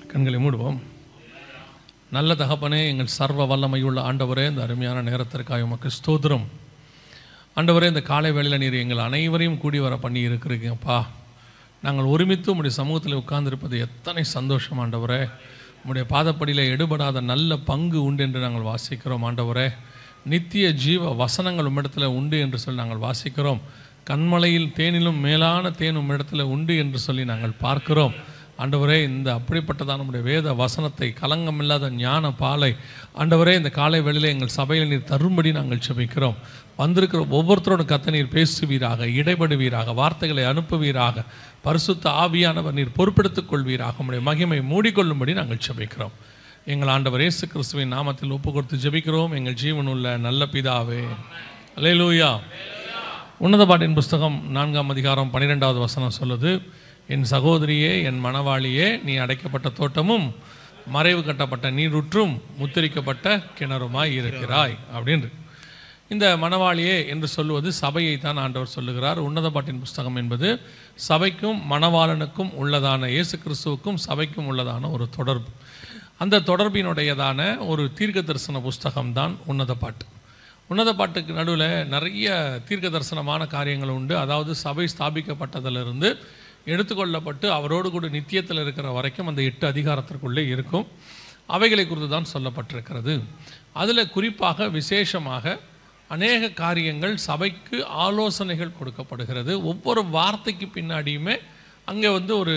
கண்களை மூடுவோம். நல்ல தகப்பனே, எங்கள் சர்வ வல்லமையுள்ள ஆண்டவரே, இந்த அருமையான நேரத்திற்காக உமக்கு ஸ்தோத்திரம். ஆண்டவரே, இந்த காலை வேளையில் நீர் எங்கள் அனைவரையும் கூடி வர பண்ணி இருக்கிறீங்கப்பா. நாங்கள் ஒருமித்து உம்முடைய சமூகத்தில் உட்கார்ந்திருப்பது எத்தனை சந்தோஷம் ஆண்டவரே. உம்முடைய பாதப்படியில் எடுபடாத நல்ல பங்கு உண்டு என்று நாங்கள் வாசிக்கிறோம் ஆண்டவரே. நித்திய ஜீவ வசனங்கள் உம்மிடத்தில் உண்டு என்று சொல்லி நாங்கள் வாசிக்கிறோம். கண்மலையில் தேனிலும் மேலான தேன் உம்மிடத்தில் உண்டு என்று சொல்லி நாங்கள் பார்க்கிறோம் ஆண்டவரே. இந்த அப்படிப்பட்டதான் நம்முடைய வேத வசனத்தை, கலங்கமில்லாத ஞான பாலை ஆண்டவரே, இந்த காலை வேளையிலே எங்கள் சபையில் நீர் தரும்படி நாங்கள் செபிக்கிறோம். வந்திருக்கிற ஒவ்வொருத்தரோட கத்த நீர் பேசுவீராக, இடைபடுவீராக, வார்த்தைகளை அனுப்புவீராக, பரிசுத்த ஆவியானவர் நீர் பொறுப்பெடுத்துக் கொள்வீராக. நம்முடைய மகிமை மூடிக்கொள்ளும்படி நாங்கள் செபிக்கிறோம். எங்கள் ஆண்டவர் இயேசு கிறிஸ்துவின் நாமத்தில் ஒப்பு கொடுத்து ஜெபிக்கிறோம் எங்கள் ஜீவனுள்ள நல்ல பிதாவே. அல்லேலூயா. உன்னத பாட்டின் புஸ்தகம் 4ஆம் அதிகாரம் 12வது வசனம் சொல்லுது, என் சகோதரியே, என் மணவாளியே, நீ அடைக்கப்பட்ட தோட்டமும் மறைவு கட்டப்பட்ட நீரூற்றும் முத்திரிக்கப்பட்ட கிணறுமாய் இருக்கிறாய் அப்படின்னு. இந்த மணவாளியே என்று சொல்லுவது சபையை தான் ஆண்டவர் சொல்லுகிறார். உன்னத பாட்டின் புஸ்தகம் என்பது சபைக்கும் மணவாளனுக்கும் உள்ளதான, இயேசு கிறிஸ்துவுக்கும் சபைக்கும் உள்ளதான ஒரு தொடர்பு. அந்த தொடர்பினுடையதான ஒரு தீர்க்க தரிசன புஸ்தகம்தான் உன்னத பாட்டு. உன்னத பாட்டுக்கு நடுவில் நிறைய தீர்க்க தரிசனமான காரியங்கள் உண்டு. அதாவது சபை ஸ்தாபிக்கப்பட்டதிலிருந்து எடுத்துக்கொள்ளப்பட்டு அவரோடு கூட நித்தியத்தில் இருக்கிற வரைக்கும் அந்த 8 அதிகாரத்திற்குள்ளே இருக்கும். அவைகளை குறித்து தான் சொல்லப்பட்டிருக்கிறது. அதில் குறிப்பாக விசேஷமாக அநேக காரியங்கள் சபைக்கு ஆலோசனைகள் கொடுக்கப்படுகிறது. ஒவ்வொரு வார்த்தைக்கு பின்னாடியுமே அங்கே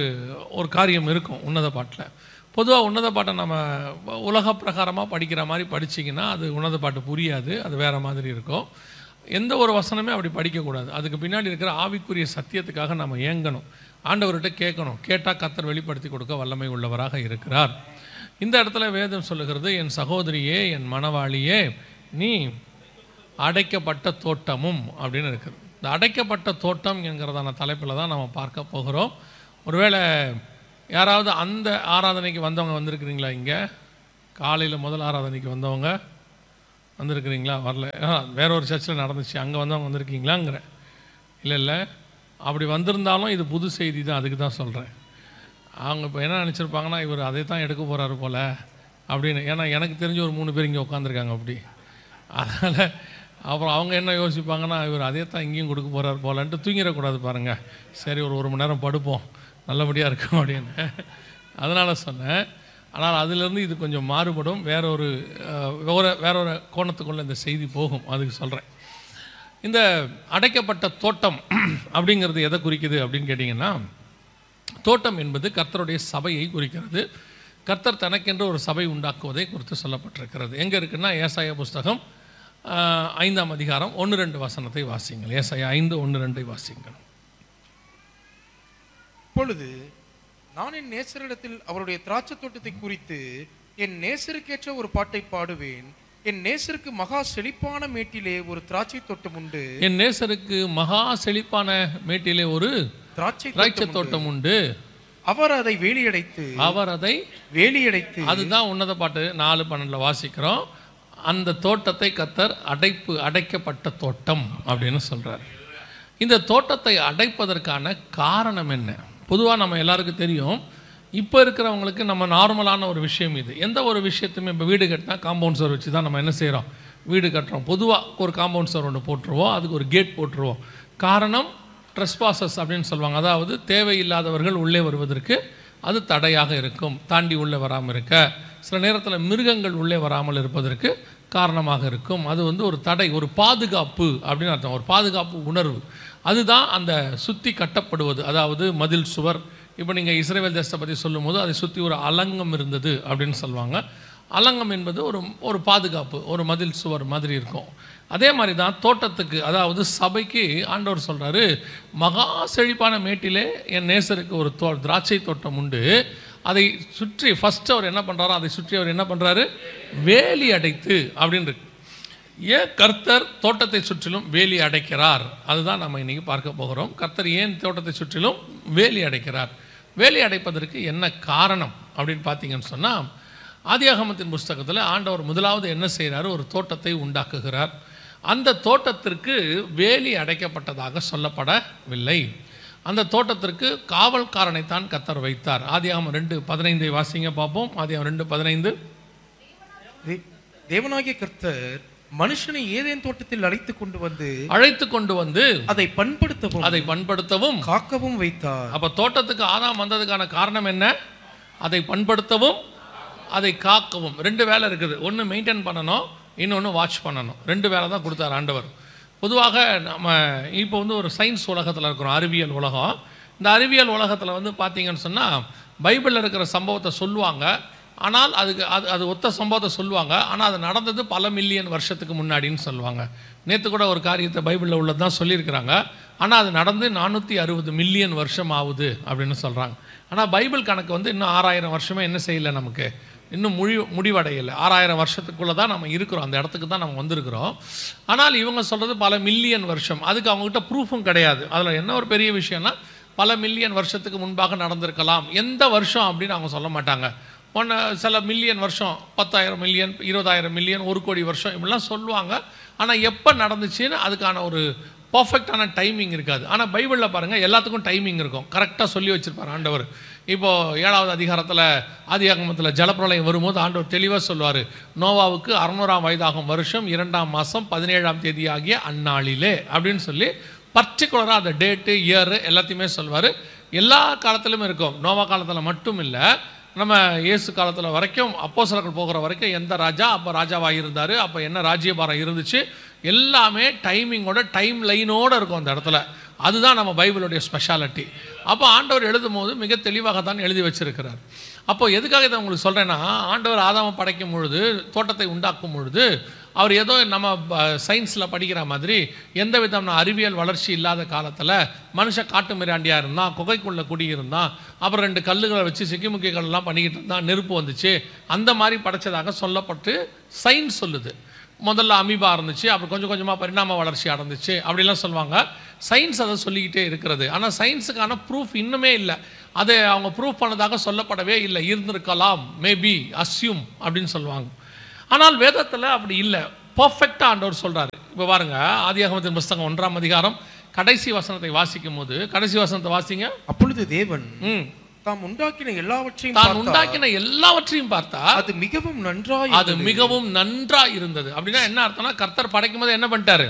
ஒரு காரியம் இருக்கும் உன்னத பாட்டில். பொதுவாக உன்னத பாட்டை நம்ம உலக பிரகாரமாக படிக்கிற மாதிரி படிச்சிங்கன்னா அது உன்னத பாட்டு புரியாது, அது வேறு மாதிரி இருக்கும். எந்த ஒரு வசனமே அப்படி படிக்கக்கூடாது. அதுக்கு பின்னாடி இருக்கிற ஆவிக்குரிய சத்தியத்துக்காக நம்ம ஏங்கணும், ஆண்டவர்கிட்ட கேட்கணும். கேட்டால் கர்த்தர் வெளிப்படுத்தி கொடுக்க வல்லமை உள்ளவராக இருக்கிறார். இந்த இடத்துல வேதம் சொல்லுகிறது, என் சகோதரியே, என் மணவாளியே, நீ அடைக்கப்பட்ட தோட்டமும் அப்படின்னு இருக்குது. இந்த அடைக்கப்பட்ட தோட்டம் என்கிறதான தலைப்பில் தான் நம்ம பார்க்க போகிறோம். ஒருவேளை யாராவது அந்த ஆராதனைக்கு வந்தவங்க வந்திருக்கிறீங்களா? இங்கே காலையில் முதல் ஆராதனைக்கு வந்தவங்க வந்திருக்கிறீங்களா? வரல, வேற ஒரு சர்ச்சில் நடந்துச்சு, அங்கே வந்தவங்க வந்திருக்கீங்களாங்கிற? இல்லை, அப்படி வந்திருந்தாலும் இது புது செய்தி தான், அதுக்கு தான் சொல்கிறேன். அவங்க இப்போ என்ன நினச்சிருப்பாங்கன்னா, இவர் அதை தான் எடுக்க போகிறாரு போல் அப்படின்னு. ஏன்னா எனக்கு தெரிஞ்ச ஒரு 3 பேர் இங்கே உட்காந்துருக்காங்க அப்படி. அதனால் அப்புறம் அவங்க என்ன யோசிப்பாங்கன்னா, இவர் அதே தான் இங்கேயும் கொடுக்க போகிறாரு போலன்ட்டு தூங்கிடக்கூடாது பாருங்கள். சரி, ஒரு மணி நேரம் படுப்போம், நல்லபடியாக இருக்கும் அப்படின்னு. அதனால் சொன்னேன். ஆனால் அதிலிருந்து இது கொஞ்சம் மாறுபடும், வேற ஒரு கோணத்துக்குள்ளே இந்த செய்தி போகும், அதுக்கு சொல்கிறேன். இந்த அடைக்கப்பட்ட தோட்டம் அப்படிங்கிறது எதை குறிக்குது அப்படின்னு கேட்டிங்கன்னா, தோட்டம் என்பது கர்த்தருடைய சபையை குறிக்கிறது. கர்த்தர் தனக்கென்று ஒரு சபை உண்டாக்குவதை குறித்து சொல்லப்பட்டிருக்கிறது. எங்கே இருக்குன்னா, ஏசாயா புஸ்தகம் 5ஆம் அதிகாரம் 1-2 வசனத்தை வாசிங்கள். ஏசாயா 5:1-2 வாசிங்கள். இப்பொழுது நான் என் நேசரிடத்தில் அவருடைய திராட்சை தோட்டத்தை குறித்து என் நேசருக்கேற்ற ஒரு பாட்டை பாடுவேன். என் நேசருக்கு மகா செழிப்பான மேட்டிலே ஒரு திராட்சை தோட்டம் உண்டு. என் நேசருக்கு மகா செழிப்பான மேட்டிலே ஒரு திராட்சை தோட்டம் உண்டு. அவர் அதை வேலியடைத்து அதுதான் உன்னத பாட்டு 4:12 வாசிக்கிறோம். அந்த தோட்டத்தை கர்த்தர் அடைக்கப்பட்ட தோட்டம் அப்படின்னு சொல்றார். இந்த தோட்டத்தை அடைப்பதற்கான காரணம் என்ன? பொதுவாக நம்ம எல்லாருக்கும் தெரியும், இப்போ இருக்கிறவங்களுக்கு நம்ம நார்மலான ஒரு விஷயம் இது. எந்த ஒரு விஷயத்தையுமே இப்போ வீடு கட்டினா காம்பவுண்ட் சுவர் வச்சு தான் நம்ம என்ன செய்கிறோம், வீடு கட்டுறோம். பொதுவாக ஒரு காம்பவுண்ட் சுவர் ஒன்று போட்டுருவோம், அதுக்கு ஒரு கேட் போட்டுருவோம். காரணம் ட்ரெஸ்பாசஸ் அப்படின்னு சொல்லுவாங்க. அதாவது தேவையில்லாதவர்கள் உள்ளே வருவதற்கு அது தடையாக இருக்கும், தாண்டி உள்ளே வராமல் இருக்க. சில நேரத்தில் மிருகங்கள் உள்ளே வராமல் இருப்பதற்கு காரணமாக இருக்கும். அது ஒரு தடை, ஒரு பாதுகாப்பு அப்படின்னு அர்த்தம், ஒரு பாதுகாப்பு உணர்வு. அதுதான் அந்த சுற்றி கட்டப்படுவது, அதாவது மதில் சுவர். இப்போ நீங்கள் இஸ்ரவேல் தேசத்தை பற்றி சொல்லும் போது அதை சுற்றி ஒரு அலங்கம் இருந்தது அப்படின்னு சொல்லுவாங்க. அலங்கம் என்பது ஒரு பாதுகாப்பு, ஒரு மதில் சுவர் மாதிரி இருக்கும். அதே மாதிரி தான் தோட்டத்துக்கு, அதாவது சபைக்கு ஆண்டவர் சொல்கிறாரு, மகா செழிப்பான மேட்டிலே என் நேசருக்கு ஒரு திராட்சை தோட்டம் உண்டு. அதை சுற்றி ஃபஸ்ட்டு அவர் என்ன பண்ணுறாரோ அதை சுற்றி அவர் என்ன பண்ணுறாரு, வேலி அடைத்து அப்படின்னு இருக்கு. ஏன் கர்த்தர் தோட்டத்தை சுற்றிலும் வேலி அடைக்கிறார், அதுதான் நம்ம இன்றைக்கி பார்க்க போகிறோம். கர்த்தர் ஏன் தோட்டத்தை சுற்றிலும் வேலி அடைக்கிறார், வேலி அடைப்பதற்கு என்ன காரணம் அப்படின்னு பார்த்தீங்கன்னு சொன்னால், ஆதியாகமத்தின் புஸ்தகத்தில் ஆண்டவர் முதலாவது என்ன செய்கிறாரு, ஒரு தோட்டத்தை உண்டாக்குகிறார். அந்த தோட்டத்திற்கு வேலி அடைக்கப்பட்டதாக சொல்லப்படவில்லை. அந்த தோட்டத்திற்கு காவல்காரனைத்தான் கர்த்தர் வைத்தார். ஆதியாகமம் 2:15 வாசிங்க பார்ப்போம். ஆதியாகமம் 2:15. தேவனாகிய கர்த்தர் மனுஷனை ஏதேன் தோட்டத்தில் அழைத்து கொண்டு வந்து அதை பண்படுத்தவும் காக்கவும் வைத்தார். அப்ப தோட்டத்துக்கு ஆதாம் வந்ததுக்கான காரணம் என்ன? அதை பண்படுத்தவும் அதை காக்கவும். 2 வேலை இருக்குது. ஒன்று மெயின்டைன் பண்ணணும், இன்னொன்று வாட்ச் பண்ணணும். 2 வேலை தான் கொடுத்தார் ஆண்டவர். பொதுவாக நம்ம இப்போ ஒரு சயின்ஸ் உலகத்தில் இருக்கிறோம், அறிவியல் உலகம். இந்த அறிவியல் உலகத்தில் பார்த்தீங்கன்னு சொன்னால் பைபிளில் இருக்கிற சம்பவத்தை சொல்லுவாங்க. ஆனால் அது ஒத்த சம்பவத்தை சொல்லுவாங்க. ஆனால் அது நடந்தது பல மில்லியன் வருஷத்துக்கு முன்னாடின்னு சொல்லுவாங்க. நேற்று கூட ஒரு காரியத்தை பைபிளில் உள்ளது தான் சொல்லியிருக்கிறாங்க. ஆனால் அது நடந்து 460 மில்லியன் வருஷம் ஆகுது அப்படின்னு சொல்கிறாங்க. ஆனால் பைபிள் கணக்கு இன்னும் 6000 வருஷமே என்ன செய்யலை, நமக்கு இன்னும் முடிவடையலை. 6000 வருஷத்துக்குள்ளே தான் நம்ம இருக்கிறோம், அந்த இடத்துக்கு தான் நம்ம வந்திருக்கிறோம். ஆனால் இவங்க சொல்கிறது பல மில்லியன் வருஷம். அதுக்கு அவங்ககிட்ட ப்ரூஃபும் கிடையாது. அதில் என்ன ஒரு பெரிய விஷயம்னா, பல மில்லியன் வருஷத்துக்கு முன்பாக நடந்திருக்கலாம். எந்த வருஷம் அப்படின்னு அவங்க சொல்ல மாட்டாங்க. சில மில்லியன் வருஷம், 10,000 மில்லியன், 20,000 மில்லியன், 1 கோடி வருஷம் இப்படிலாம் சொல்லுவாங்க. ஆனால் எப்போ நடந்துச்சுன்னு அதுக்கான ஒரு பர்ஃபெக்டான டைமிங் இருக்காது. ஆனால் பைபிளில் பாருங்கள், எல்லாத்துக்கும் டைமிங் இருக்கும். கரெக்டாக சொல்லி வச்சுருப்பார் ஆண்டவர். இப்போது 7வது அதிகாரத்தில் ஆதியாகமத்தில் ஜலப்பிரளயம் வரும்போது ஆண்டவர் தெளிவாக சொல்லுவார், நோவாவுக்கு 600ஆம் வயதாகும் வருஷம் 2ஆம் மாதம் 17ஆம் தேதி ஆகிய அந்நாளிலே அப்படின்னு சொல்லி பர்டிகுலராக அந்த டேட்டு, இயரு எல்லாத்தையுமே சொல்லுவார். எல்லா காலத்திலும் இருக்கும். நோவா காலத்தில் மட்டும் இல்லை, நம்ம இயேசு காலத்தில் வரைக்கும், அப்போஸ்தலர்கள் போகிற வரைக்கும் எந்த ராஜா அப்போ ராஜாவாக இருந்தார், அப்போ என்ன ராஜ்யபாரம் இருந்துச்சு, எல்லாமே டைமிங்கோட, டைம் லைனோடு இருக்கும் அந்த இடத்துல. அதுதான் நம்ம பைபிளுடைய ஸ்பெஷாலிட்டி. அப்போ ஆண்டவர் எழுதும் போது மிக தெளிவாக தான் எழுதி வச்சிருக்கிறார். அப்போது எதுக்காக இதை உங்களுக்கு சொல்கிறேன்னா, ஆண்டவர் ஆதாமை படைக்கும் பொழுது, தோட்டத்தை உண்டாக்கும் பொழுது, அவர் ஏதோ நம்ம சயின்ஸில் படிக்கிற மாதிரி எந்த விதமான அறிவியல் வளர்ச்சி இல்லாத காலத்தில் மனுஷன் காட்டு மிராண்டியாக இருந்தான், குகைக்குள்ளே குடியிருந்தான், அப்புறம் 2 கல்லுகளை வச்சு சிக்கிமுக்கி கல்லாம் பண்ணிக்கிட்டு இருந்தான், நெருப்பு வந்துச்சு, அந்த மாதிரி படைச்சதாக சொல்லப்பட்டு சயின்ஸ் சொல்லுது. முதல்ல அமீபா இருந்துச்சு, அப்புறம் கொஞ்சம் கொஞ்சமாக பரிணாம வளர்ச்சி அடைஞ்சிச்சு அப்படிலாம் சொல்லுவாங்க. சயின்ஸ் அதை சொல்லிக்கிட்டே இருக்கிறது. ஆனால் சயின்ஸுக்கான ப்ரூஃப் இன்னுமே இல்லை. அதை அவங்க ப்ரூஃப் பண்ணதாக சொல்லப்படவே இல்லை. இருந்திருக்கலாம், மேபி, அஸ்யூம் அப்படின்னு சொல்லுவாங்க. ஆனால் வேதத்தில் அப்படி இல்லை. பர்ஃபெக்டாக ஆண்டவர் சொல்கிறாரு. இப்போ பாருங்க, ஆதியாகமத்தின் புஸ்தகம் 1ஆம் அதிகாரம் கடைசி வசனத்தை வாசிக்கும் போது, கடைசி வசனத்தை வாசிங்க. அப்பொழுது தேவன் தாம் உண்டாக்கின எல்லாவற்றையும் பார்த்தா அது மிகவும் நன்றாய் இருந்தது. அப்படின்னா என்ன அர்த்தம்னா, கர்த்தர் படைக்கும் போது என்ன பண்ணிட்டாரு?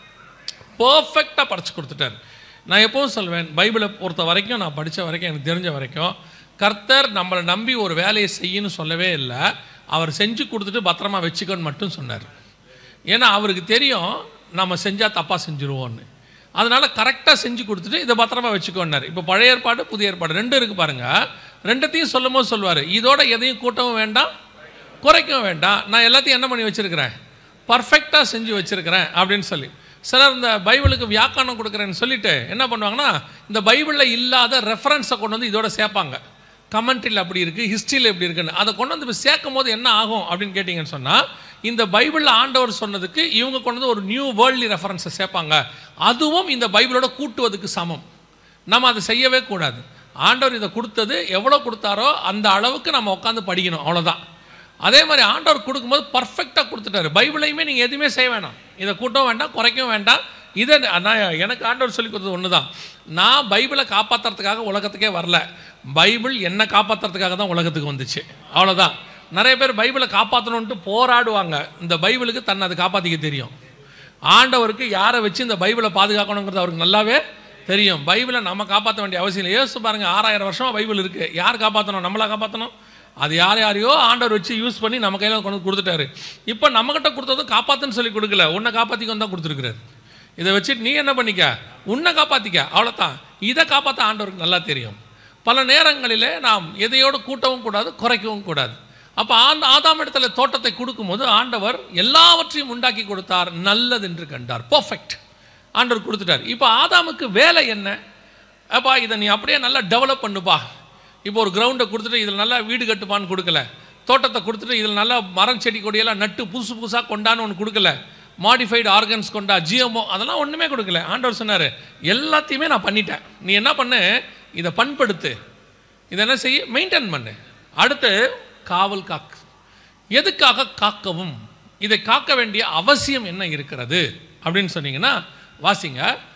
பர்ஃபெக்டாக படைச்சு கொடுத்துட்டாரு. நான் எப்பவும் சொல்வேன், பைபிளை பொறுத்த வரைக்கும், நான் படித்த வரைக்கும், எனக்கு தெரிஞ்ச வரைக்கும், கர்த்தர் நம்மளை நம்பி ஒரு வேலையை செய்யணும்னு சொல்லவே இல்லை. அவர் செஞ்சு கொடுத்துட்டு பத்திரமா வச்சுக்கன்னு மட்டும் சொன்னார். ஏன்னா அவருக்கு தெரியும் நம்ம செஞ்சால் தப்பாக செஞ்சுருவோன்னு. அதனால் கரெக்டாக செஞ்சு கொடுத்துட்டு இதை பத்திரமா வச்சுக்கோன்னார். இப்போ பழைய ஏற்பாடு, புதிய ஏற்பாடு 2 இருக்குது பாருங்கள். 2த்தையும் சொல்லும் போது சொல்லுவார், இதோட எதையும் கூட்டவும் வேண்டாம், குறைக்கவும் வேண்டாம், நான் எல்லாத்தையும் என்ன பண்ணி வச்சுருக்கிறேன், பர்ஃபெக்டாக செஞ்சு வச்சுருக்கிறேன் அப்படின்னு சொல்லி. சிலர் இந்த பைபிளுக்கு வியாக்கரணம் கொடுக்குறேன்னு சொல்லிட்டு என்ன பண்ணுவாங்கன்னா, இந்த பைபிளில் இல்லாத ரெஃபரன்ஸை கொண்டு வந்து இதோட சேர்ப்பாங்க. கமெண்ட்ரியில் அப்படி இருக்குது, ஹிஸ்ட்ரியில் எப்படி இருக்குன்னு அதை கொண்டு வந்து சேர்க்கும் போது என்ன ஆகும் அப்படின்னு கேட்டிங்கன்னு சொன்னால், இந்த பைபிளில் ஆண்டவர் சொன்னதுக்கு இவங்க கொண்டு வந்து ஒரு நியூ வேர்ல்ட்லி ரெஃபரன்ஸை சேர்ப்பாங்க. அதுவும் இந்த பைபிளோட கூட்டுவதுக்கு சமம். நம்ம அதை செய்யவே கூடாது. ஆண்டவர் இதை கொடுத்தது எவ்வளோ கொடுத்தாரோ அந்த அளவுக்கு நம்ம உட்காந்து படிக்கணும், அவ்வளோதான். அதே மாதிரி ஆண்டவர் கொடுக்கும்போது பர்ஃபெக்டாக கொடுத்துட்டாரு. பைபிளையுமே நீங்கள் எதுவுமே செய்ய வேணாம், இதை கூட்டவும் வேண்டாம், குறைக்கவும் வேண்டாம். இதை நான் எனக்கு ஆண்டவர் சொல்லி கொடுத்தது ஒன்று தான். நான் பைபிளை காப்பாற்றுறதுக்காக உலகத்துக்கே வரல, பைபிள் என்னை காப்பாற்றுறதுக்காக தான் உலகத்துக்கு வந்துச்சு, அவ்வளோதான். நிறைய பேர் பைபிளை காப்பாற்றணுன்ட்டு போராடுவாங்க. இந்த பைபிளுக்கு தன்னை அதை காப்பாற்றிக்க தெரியும். ஆண்டவருக்கு யாரை வச்சு இந்த பைபிளை பாதுகாக்கணுங்கிறது அவருக்கு நல்லாவே தெரியும். பைபிளை நம்ம காப்பாற்ற வேண்டிய அவசியம் இல்லை. யோசிச்சு பாருங்கள், 6000 வருஷமாக பைபிள் இருக்குது. யார் காப்பாற்றணும்? நம்மளா காப்பாற்றணும்? அது யாரையோ ஆண்டவர் வச்சு யூஸ் பண்ணி நம்ம கையில் கொண்டு கொடுத்துட்டாரு. இப்போ நம்மகிட்ட கொடுத்ததும் காப்பாற்றுன்னு சொல்லி கொடுக்கல, உன்னை காப்பாற்றிக்கொண்டு தான் கொடுத்துருக்குறாரு. இதை வச்சுட்டு நீ என்ன பண்ணிக்க, உன்னை காப்பாற்றிக்க, அவ்வளோதான். இதை காப்பாற்ற ஆண்டவருக்கு நல்லா தெரியும். பல நேரங்களிலே நாம் எதையோடு கூட்டவும் கூடாது, குறைக்கவும் கூடாது. அப்போ ஆதாம் இடத்துல தோட்டத்தை கொடுக்கும்போது ஆண்டவர் எல்லாவற்றையும் உண்டாக்கி கொடுத்தார், நல்லது என்று கண்டார். பர்ஃபெக்ட் ஆண்டவர் கொடுத்துட்டார். இப்போ ஆதாமுக்கு வேலை என்ன? அப்பா இதை நீ அப்படியே நல்லா டெவலப் பண்ணுப்பா. இப்போ ஒரு கிரவுண்டை கொடுத்துட்டு இதில் நல்லா வீடு கட்டுப்பான்னு கொடுக்கல, தோட்டத்தை கொடுத்துட்டு இதில் நல்லா மரம் செடி கொடியெல்லாம் நட்டு புதுசு புதுசாக கொண்டான்னு ஒன்று கொடுக்கல, மாடிஃபைடு ஆர்கன்ஸ் கொண்டா, ஜிஎம்ஓ அதெல்லாம் ஒன்றுமே கொடுக்கல. ஆண்டவர் சொன்னார், எல்லாத்தையுமே நான் பண்ணிட்டேன், நீ என்ன பண்ணு, இதை பண்படுத்து, இதை என்ன செய்ய, மெயின்டைன் பண்ணு. அடுத்து காவல் காக்கு. எதுக்காக காக்கவும், இதை காக்க வேண்டிய அவசியம் என்ன இருக்கிறது அப்படின்னு சொன்னீங்கன்னா வாசிங்க.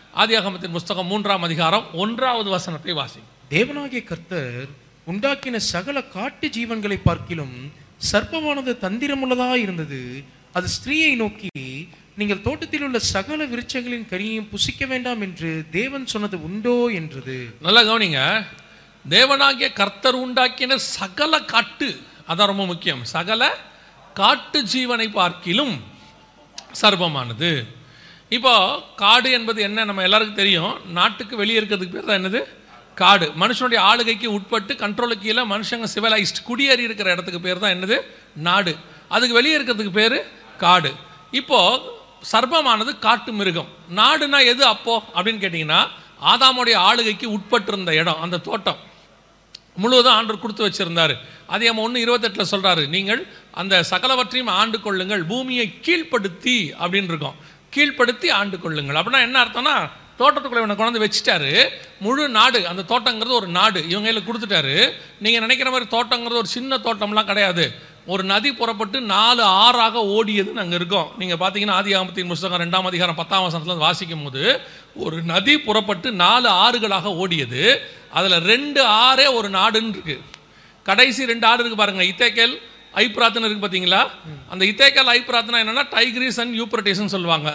ஆதியாகமத்தின் புஸ்தகம் 3ஆம் அதிகாரம் 1வது வசனத்தை வாசி. தேவனாகிய கர்த்தர் உண்டாக்கின சகல காட்டு ஜீவன்களை பார்க்கிலும் சர்ப்பமானது தந்திரமுள்ளதா இருந்தது. அது ஸ்திரீயை நோக்கி, நீங்கள் தோட்டத்தில் உள்ள சகல விருட்சங்களின் கனியையும் புசிக்க வேண்டாம் என்று தேவன் சொன்னது உண்டோ என்றது. நல்லா கவனிங்க. தேவனாகிய கர்த்தர் உண்டாக்கின சகல காட்டு, அதான் ரொம்ப முக்கியம், சகல காட்டு ஜீவனை பார்க்கிலும் சர்ப்பமானது. இப்போ காடு என்பது என்ன நம்ம எல்லாருக்கும் தெரியும். நாட்டுக்கு வெளியே இருக்கிறதுக்கு பேர் தான் என்னது? காடு. மனுஷனுடைய ஆளுகைக்கு உட்பட்டு கண்ட்ரோலுக்கு கீழே மனுஷங்க சிவிலைஸ்ட் குடியேறி இருக்கிற இடத்துக்கு பேர் தான் என்னது? நாடு. அதுக்கு வெளியே இருக்கிறதுக்கு பேர் காடு. இப்போ சர்ப்பமானது காட்டு மிருகம். நாடுனா எது அப்போ அப்படின்னு கேட்டிங்கன்னா, ஆதாமுடைய ஆளுகைக்கு உட்பட்டிருந்த இடம், அந்த தோட்டம் முழுவதும் ஆண்டவர் கொடுத்து வச்சிருந்தாரு. அதே 1:28 சொல்றாரு, நீங்கள் அந்த சகலவற்றையும் ஆண்டு கொள்ளுங்கள், பூமியை கீழ்ப்படுத்தி அப்படின்னு இருக்கோம். கீழ்ப்படுத்தி ஆண்டு கொள்ளுங்கள் அப்படின்னா என்ன அர்த்தம்னா, தோட்டத்துக்குள்ள இவனை கொண்டு வச்சுட்டாரு. முழு நாடு, அந்த தோட்டங்கிறது ஒரு நாடு இவங்க கையில் கொடுத்துட்டாரு. நீங்கள் நினைக்கிற மாதிரி தோட்டங்கிறது ஒரு சின்ன தோட்டம்லாம் கிடையாது. ஒரு நதி புறப்பட்டு 4 ஆறாக ஓடியதுன்னு அங்கே இருக்கும். நீங்கள் பார்த்தீங்கன்னா ஆதியாகமத்தின் புஸ்தகம் 2ஆம் அதிகாரம் 10ஆம் வசனத்தில் வாசிக்கும் போது, ஒரு நதி புறப்பட்டு 4 ஆறுகளாக ஓடியது. அதில் 2 ஆறே ஒரு நாடுன்னு இருக்கு. கடைசி 2 ஆறு இருக்கு பாருங்க, இத்தேக்கேல் ஐப்ராத்னு இருக்கு பார்த்தீங்களா? அந்த இத்தேக்கேல் ஐப்ராத்னா என்னன்னா டைக்ரிஸ் அண்ட் யூப்ரட்டிஸ்ன்னு சொல்லுவாங்க.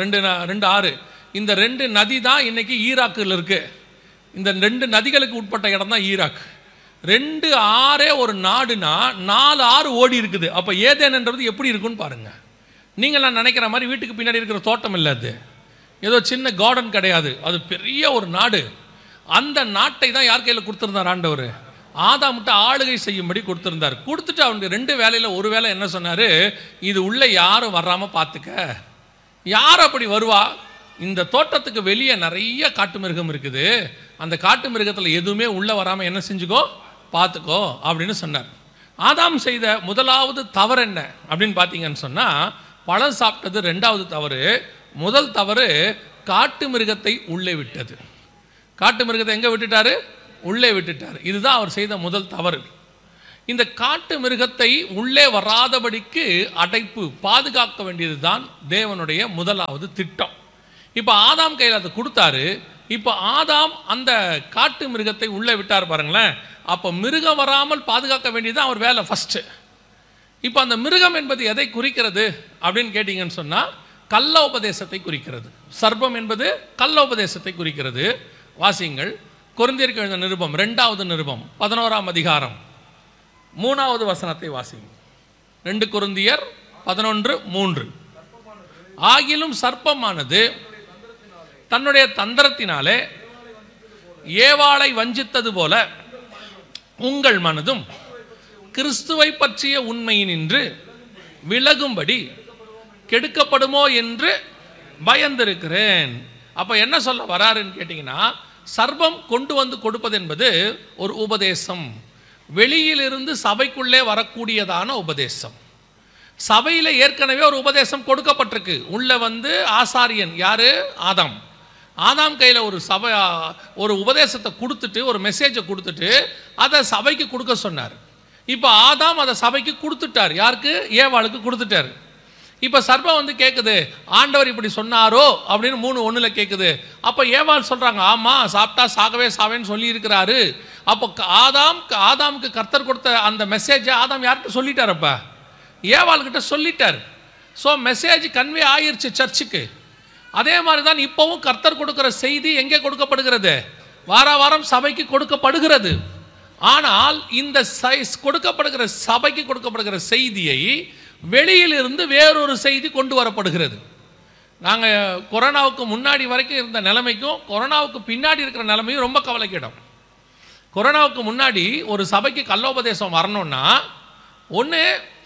2 ஆறு. இந்த 2 நதி தான் இன்னைக்கு ஈராக்கில் இருக்கு. இந்த 2 நதிகளுக்கு உட்பட்ட இடம் தான் ஈராக். 2 ஆறே ஒரு நாடுனா 4 ஆறு ஓடி இருக்குது. அப்போ ஏதேன்ன்றது எப்படி இருக்குன்னு பாருங்க. நீங்கள் நான் நினைக்கிற மாதிரி வீட்டுக்கு பின்னாடி இருக்கிற தோட்டம் இல்லை, அது ஏதோ சின்ன கார்டன் கிடையாது, அது பெரிய ஒரு நாடு. அந்த நாட்டை தான் யார் கையில் கொடுத்துருந்தார்? ஆண்டவர் ஆதாம்கிட்ட ஆளுகை செய்யும்படி கொடுத்துருந்தார். கொடுத்துட்டு அவனுக்கு 2 வேலையில் ஒரு வேலை என்ன சொன்னார்? இது உள்ள யாரும் வராமல் பார்த்துக்க. யார் அப்படி வருவா? இந்த தோட்டத்துக்கு வெளியே நிறைய காட்டு மிருகம் இருக்குது, அந்த காட்டு மிருகத்தில் எதுவுமே உள்ளே வராமல் என்ன செஞ்சுக்கோ, பார்த்துக்கோ அப்படின்னு சொன்னார். ஆதாம் செய்த முதலாவது தவறு என்ன அப்படின்னு பார்த்தீங்கன்னு சொன்னால், பழம் சாப்பிட்டது 2வது தவறு. முதல் தவறு காட்டு மிருகத்தை உள்ளே விட்டது. காட்டு மிருகத்தை எங்கே விட்டுட்டாரு? உள்ளே விட்டுட்டார். இதுதான் அவர் செய்த முதல் தவறு. இந்த காட்டு மிருகத்தை உள்ளே வராதபடிக்கு அடைப்பு, பாதுகாக்க வேண்டியது தான் தேவனுடைய முதலாவது திட்டம். இப்போ ஆதாம் கையில் அதை கொடுத்தாரு. இப்போ ஆதாம் அந்த காட்டு மிருகத்தை உள்ளே விட்டார் பாருங்களேன். அப்போ மிருகம் வராமல் பாதுகாக்க வேண்டியது அவர் வேலை ஃபஸ்ட்டு. இப்போ அந்த மிருகம் என்பது எதை குறிக்கிறது அப்படின்னு கேட்டிங்கன்னு சொன்னால், கள்ள உபதேசத்தை குறிக்கிறது. சர்ப்பம் என்பது கள்ள உபதேசத்தை குறிக்கிறது. வாசிங்கள், கொரிந்தியருக்கு எழுதின நிருபம் 2வது நிருபம் 11ஆம் அதிகாரம் 3வது வசனத்தை வாசிங்கள். 2 கொரிந்தியர் 11:3. ஆகிலும் சர்ப்பமானது தன்னுடைய தந்திரத்தினாலே ஏவாளை வஞ்சித்தது போல உங்கள் மனதும் கிறிஸ்துவை பற்றிய உண்மையினின்று விலகும்படி கெடுக்கப்படுமோ என்று பயந்திருக்கிறேன். அப்போ என்ன சொல்ல வராருன்னு கேட்டிங்கன்னா, சர்ப்பம் கொண்டு வந்து கொடுப்பது என்பது ஒரு உபதேசம், வெளியிலிருந்து சபைக்குள்ளே வரக்கூடியதான உபதேசம். சபையில் ஏற்கனவே ஒரு உபதேசம் கொடுக்கப்பட்டிருக்கு. உள்ள வந்து ஆசாரியன் யாரு? ஆதாம். ஆதாம் கையில் ஒரு உபதேசத்தை கொடுத்துட்டு, ஒரு மெசேஜை கொடுத்துட்டு அதை சபைக்கு கொடுக்க சொன்னார். இப்போ ஆதாம் அதை சபைக்கு கொடுத்துட்டார். யாருக்கு? ஏவாளுக்கு கொடுத்துட்டார். இப்போ சர்ப்பம் வந்து கேட்குது, ஆண்டவர் இப்படி சொன்னாரோ அப்படின்னு 3:1 கேட்குது. அப்போ ஏவாள் சொல்கிறாங்க, ஆமாம், சாப்பிட்டா சாகவே சாவேன்னு சொல்லி இருக்கிறாரு. அப்போ ஆதாமுக்கு கர்த்தர் கொடுத்த அந்த மெசேஜை ஆதாம் யார்கிட்ட சொல்லிட்டார்? அப்போ ஏவாள்கிட்ட சொல்லிட்டார். ஸோ மெசேஜ் கன்வே ஆயிருச்சு சர்ச்சுக்கு. அதே மாதிரி தான் இப்போவும் கர்த்தர் கொடுக்குற செய்தி எங்கே கொடுக்கப்படுகிறது? வாரம் சபைக்கு கொடுக்கப்படுகிறது. ஆனால் இந்த கொடுக்கப்படுகிற சபைக்கு கொடுக்கப்படுகிற செய்தியை வெளியிலிருந்து வேறொரு செய்தி கொண்டு வரப்படுகிறது. நாங்கள் கொரோனாவுக்கு முன்னாடி வரைக்கும் இருந்த நிலைமைக்கும் கொரோனாவுக்கு பின்னாடி இருக்கிற நிலைமையும் ரொம்ப கவலைக்கிடும். கொரோனாவுக்கு முன்னாடி ஒரு சபைக்கு கள்ளோபதேசம் வரணும்னா, ஒன்று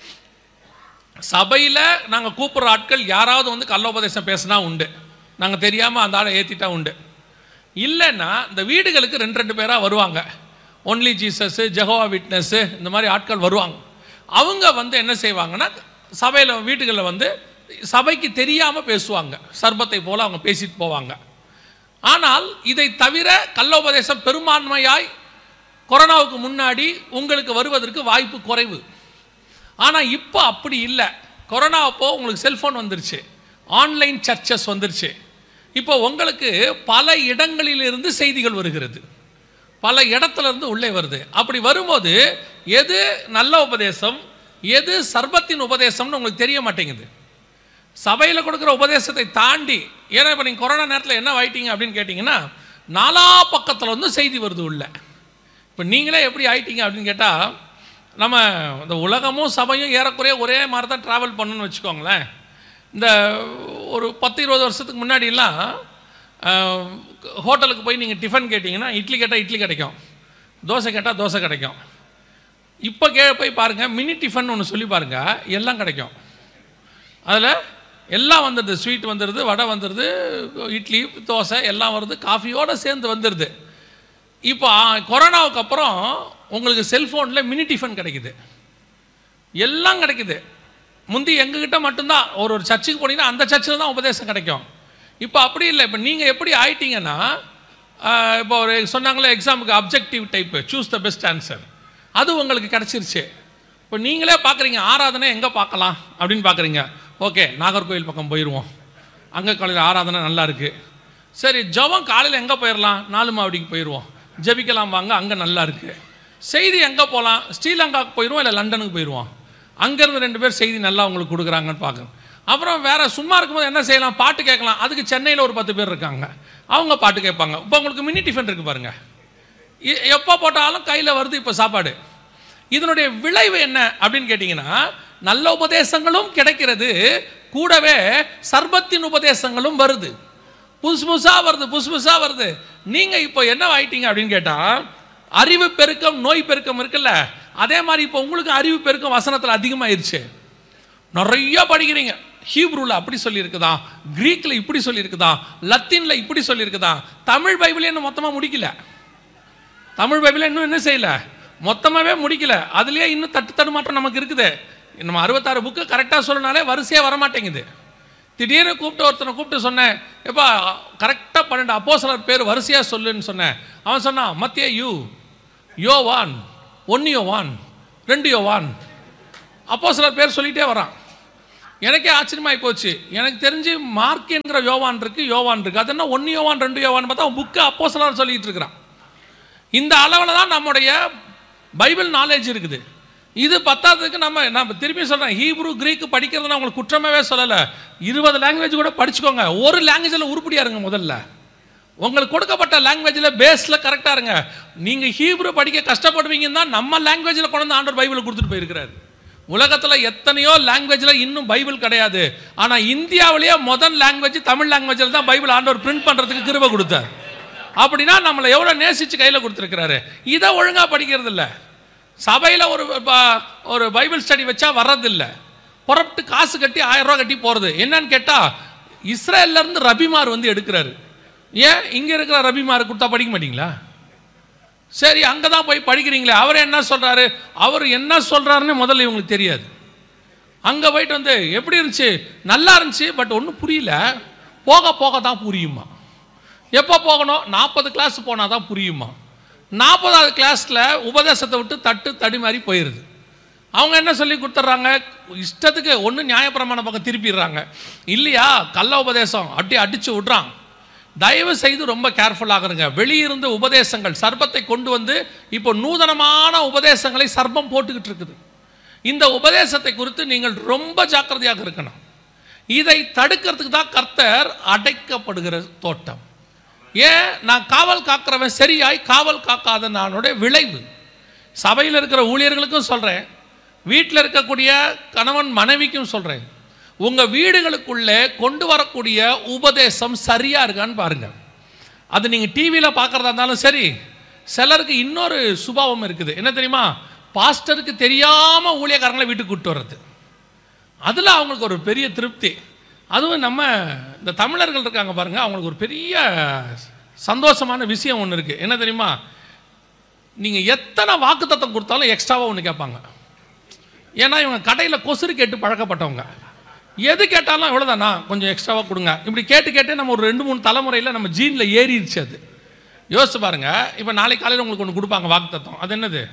சபையில் நாங்கள் கூப்பிட்ற ஆட்கள் யாராவது வந்து கள்ளோபதேசம் பேசினா உண்டு, நாங்கள் தெரியாமல் அந்த ஆளை ஏற்றிட்டா உண்டு. இல்லைன்னா இந்த வீடுகளுக்கு 2 பேராக வருவாங்க. ஒன்லி ஜீசஸ்ஸு, ஜெகோவா விட்னஸ்ஸு, இந்த மாதிரி ஆட்கள் வருவாங்க. அவங்க வந்து என்ன செய்வாங்கன்னா, சபையில் வீட்டுகளில் வந்து சபைக்கு தெரியாமல் பேசுவாங்க. சர்ப்பத்தை போல் அவங்க பேசிட்டு போவாங்க. ஆனால் இதை தவிர கள்ளோபதேசம் பெரும்பான்மையாய் கொரோனாவுக்கு முன்னாடி உங்களுக்கு வருவதற்கு வாய்ப்பு குறைவு. ஆனால் இப்போ அப்படி இல்லை. கொரோனா அப்போ உங்களுக்கு செல்ஃபோன் வந்துருச்சு, ஆன்லைன் சர்ச்சஸ் வந்துருச்சு. இப்போ உங்களுக்கு பல இடங்களிலிருந்து செய்திகள் வருகிறது, பல இடத்துல இருந்து உள்ளே வருது. அப்படி வரும்போது எது நல்ல உபதேசம், எது சர்பத்தின் உபதேசம்னு உங்களுக்கு தெரிய மாட்டேங்குது. சபையில் கொடுக்குற உபதேசத்தை தாண்டி, ஏன்னா இப்போ நீங்கள் கொரோனா நேரத்தில் என்ன ஆயிட்டீங்க அப்படின்னு கேட்டிங்கன்னா, நாலா பக்கத்தில் வந்து செய்தி வருது உள்ள. இப்போ நீங்களே எப்படி ஆயிட்டீங்க அப்படின்னு கேட்டால், நம்ம இந்த உலகமும் சபையும் ஏறக்குறைய ஒரே மாதிரி தான் ட்ராவல் பண்ணணும்னு வச்சுக்கோங்களேன். இந்த ஒரு 10-20 வருஷத்துக்கு முன்னாடிலாம் ஹோட்டலுக்கு போய் நீங்கள் டிஃபன் கேட்டிங்கன்னா இட்லி கேட்டால் இட்லி கிடைக்கும், தோசை கேட்டால் தோசை கிடைக்கும். இப்போ போய் பாருங்கள், மினி டிஃபன் ஒன்று சொல்லி பாருங்கள், எல்லாம் கிடைக்கும். அதில் எல்லாம் வந்துடுது, ஸ்வீட் வந்துடுது, வடை வந்துடுது, இட்லி தோசை எல்லாம் வருது, காஃபியோடு சேர்ந்து வந்துடுது. இப்போ கொரோனாவுக்கு அப்புறம் உங்களுக்கு செல்ஃபோனில் மினி டிஃபன் கிடைக்குது, எல்லாம் கிடைக்குது. முந்தி எங்ககிட்ட மட்டும்தான் ஒரு சர்ச்சுக்கு போனீங்கன்னா அந்த சர்ச்சில் தான் உபதேசம் கிடைக்கும். இப்போ அப்படி இல்லை. இப்போ நீங்கள் எப்படி ஆயிட்டீங்கன்னா, இப்போ ஒரு சொன்னாங்களே எக்ஸாமுக்கு objective type, choose the best answer, அது உங்களுக்கு கிடச்சிருச்சு. இப்போ நீங்களே பார்க்குறீங்க, ஆராதனை எங்கே பார்க்கலாம் அப்படின்னு பார்க்குறீங்க. ஓகே, நாகர்கோவில் பக்கம் போயிடுவோம், அங்கே காலையில் ஆராதனை நல்லா இருக்குது. சரி, ஜெபம் காலையில் எங்கே போயிடலாம், 4 மாவடிக்கு போயிடுவோம், ஜெபிக்கலாம் வாங்க, அங்கே நல்லா இருக்குது. செய்தி எங்கே போகலாம், ஸ்ரீலங்காவுக்கு போயிடுவோம், இல்லை லண்டனுக்கு போயிடுவோம், அங்கேருந்து 2 பேர் செய்தி நல்லா உங்களுக்கு கொடுக்குறாங்கன்னு பார்க்கணும். அப்புறம் வேறு சும்மா இருக்கும்போது என்ன செய்யலாம், பாட்டு கேட்கலாம். அதுக்கு சென்னையில் ஒரு 10 பேர் இருக்காங்க, அவங்க பாட்டு கேட்பாங்க. இப்போ உங்களுக்கு மினி டிஃபன் இருக்குது பாருங்கள், எப்போ போட்டாலும் கையில் வருது இப்போ சாப்பாடு. இதனுடைய விளைவு என்ன அப்படின்னு கேட்டிங்கன்னா, நல்ல உபதேசங்களும் கிடைக்கிறது, கூடவே சர்பத்தின் உபதேசங்களும் வருது, புதுசு புதுசாக வருது. நீங்கள் இப்போ என்ன ஆயிட்டீங்க அப்படின்னு கேட்டால், அறிவு பெருக்கம் நோய் பெருக்கம் இருக்குல்ல, அதே மாதிரி இப்போ உங்களுக்கு அறிவு பெருக்கம் வசனத்தில் அதிகமாகிருச்சு. நிறைய படிக்கிறீங்க, ஹீப்ரூவில் அப்படி சொல்லியிருக்குதா, கிரீக்கில் இப்படி சொல்லியிருக்குதா, லத்தீனில் இப்படி சொல்லியிருக்குதா. தமிழ் பைபிளே இன்னும் மொத்தமாக முடிக்கல, தமிழ் பைபிளை இன்னும் என்ன செய்யலை, மொத்தமாகவே முடிக்கல. அதுலேயே இன்னும் தடுமாற்றம் நமக்கு இருக்குது. நம்ம 66 புக்கு கரெக்டாக சொல்லனாலே வரிசையாக வரமாட்டேங்குது. திடீர்னு ஒருத்தனை கூப்பிட்டு சொன்னேன், எப்பா கரெக்டாக 12 அப்போஸ்தலர் பேர் வரிசையாக சொல்லுன்னு சொன்னேன். அவன் சொன்னான், மத்தேயு, யோவான், 1 யோவான், 2 யோவான், அப்போஸ்தலர் பேர் சொல்லிகிட்டே வரான். எனக்கே ஆச்சரியமாகி போச்சு. எனக்கு தெரிஞ்சு மார்க் என்கிற யோவான் இருக்குது, அது என்ன 1 யோவான் 2 யோவான் பார்த்தா அவன் புக்கு அப்போஸ்தலர் சொல்லிகிட்டு இருக்கிறான். இந்த அளவில் தான் நம்முடைய பைபிள் நாலேஜ் இருக்குது. இது பத்தாததுக்கு நம்ம திருப்பி சொல்கிறேன், ஹீப்ரு கிரீக்கு படிக்கிறதுனா உங்களுக்கு குற்றமாகவே சொல்லலை. 20 லாங்குவேஜ் கூட படிச்சுக்கோங்க, ஒரு லாங்குவேஜில் உருப்படியாக இருங்க. முதல்ல உங்களுக்கு கொடுக்கப்பட்ட லாங்குவேஜில் பேஸில் கரெக்டாக இருங்க. நீங்கள் ஹீப்ரு படிக்க கஷ்டப்படுவீங்கன்னு தான் நம்ம லாங்குவேஜில் கொண்டு வந்து ஆண்டவர் பைபிளை கொடுத்துட்டு போயிருக்கிறார். உலகத்தில் எத்தனையோ லாங்குவேஜில் இன்னும் பைபிள் கிடையாது. ஆனால் இந்தியாவிலேயே முதல் லாங்குவேஜ் தமிழ் லாங்குவேஜில் தான் பைபிள் ஆண்டவர் பிரிண்ட் பண்ணுறதுக்கு கிருபை கொடுத்தார். அப்படின்னா நம்மளை எவ்வளோ நேசித்து கையில் கொடுத்துருக்கிறாரு. இதை ஒழுங்காக படிக்கிறது இல்லை. சபையில் ஒரு பைபிள் ஸ்டடி வச்சா வர்றதில்லை, புறப்பட்டு காசு கட்டி 1000 ரூபா கட்டி போகிறது. என்னன்னு கேட்டால், இஸ்ரேல்லேருந்து ரபிமார் வந்து எடுக்கிறாரு. ஏன் இங்கே இருக்கிற ரபிமார் கொடுத்தா படிக்க மாட்டீங்களா? சரி, அங்கே தான் போய் படிக்கிறீங்களே, அவர் என்ன சொல்கிறாரு, அவர் என்ன சொல்கிறாருன்னு முதல்ல இவங்களுக்கு தெரியாது. அங்கே போயிட்டு வந்து எப்படி இருந்துச்சு, நல்லா இருந்துச்சு, பட் ஒன்றும் புரியல, போக போக தான் புரியுமா. எப்போ போகணும், 40 கிளாஸ் போனால் தான் புரியுமா. 40வது கிளாஸில் உபதேசத்தை விட்டு தடி மாதிரி போயிடுது. அவங்க என்ன சொல்லி கொடுத்துட்றாங்க, இஷ்டத்துக்கு ஒன்று நியாயப்பிரமாண பக்கம் திருப்பிடுறாங்க, இல்லையா கள்ள உபதேசம் அப்படி அடித்து விட்றான். தயவு செய்து ரொம்ப கேர்ஃபுல்லாக இருங்க. வெளியிருந்து உபதேசங்கள் சர்ப்பத்தை கொண்டு வந்து இப்போ நூதனமான உபதேசங்களை சர்ப்பம் போட்டுக்கிட்டு இருக்குது. இந்த உபதேசத்தை குறித்து நீங்கள் ரொம்ப ஜாக்கிரதையாக இருக்கணும். இதை தடுக்கிறதுக்கு தான் கர்த்தர் அடைக்கப்படுகிற தோட்டம். ஏன், நான் காவல் காக்கிறவன் சரியாய் காவல் காக்காத நானுடைய விளைவு. சபையில் இருக்கிற ஊழியர்களுக்கும் சொல்கிறேன், வீட்டில் இருக்கக்கூடிய கணவன் மனைவிக்கும் சொல்கிறேன், உங்கள் வீடுகளுக்குள்ளே கொண்டு வரக்கூடிய உபதேசம் சரியாக இருக்கான்னு பாருங்கள். அது நீங்கள் டிவியில் பார்க்குறதா இருந்தாலும் சரி. சிலருக்கு இன்னொரு சுபாவம் இருக்குது, என்ன தெரியுமா, பாஸ்டருக்கு தெரியாமல் ஊழியக்காரங்களை வீட்டுக்கு கூப்பிட்டு வர்றது. அதில் அவங்களுக்கு ஒரு பெரிய திருப்தி. அதுவும் நம்ம இந்த தமிழர்கள் இருக்காங்க பாருங்கள், அவங்களுக்கு ஒரு பெரிய சந்தோஷமான விஷயம் ஒன்று இருக்குது. என்ன தெரியுமா, நீங்கள் எத்தனை வாக்குத்தத்தம் கொடுத்தாலும் எக்ஸ்ட்ராவாக ஒன்று கேட்பாங்க. ஏன்னா இவங்க கடையில் கொசுறு கேட்டு பழக்கப்பட்டவங்க, எது கேட்டாலும் இவ்வளோதானா கொஞ்சம் எக்ஸ்ட்ராவாக கொடுங்க. இப்படி கேட்டு நம்ம ஒரு 2-3 தலைமுறையில் நம்ம ஜீனில் ஏறிடுச்சு. அது யோசிச்சு பாருங்கள். இப்போ நாளைக்கு காலையில் உங்களுக்கு ஒன்று கொடுப்பாங்க வாக்குத்தத்தம். அது என்னது,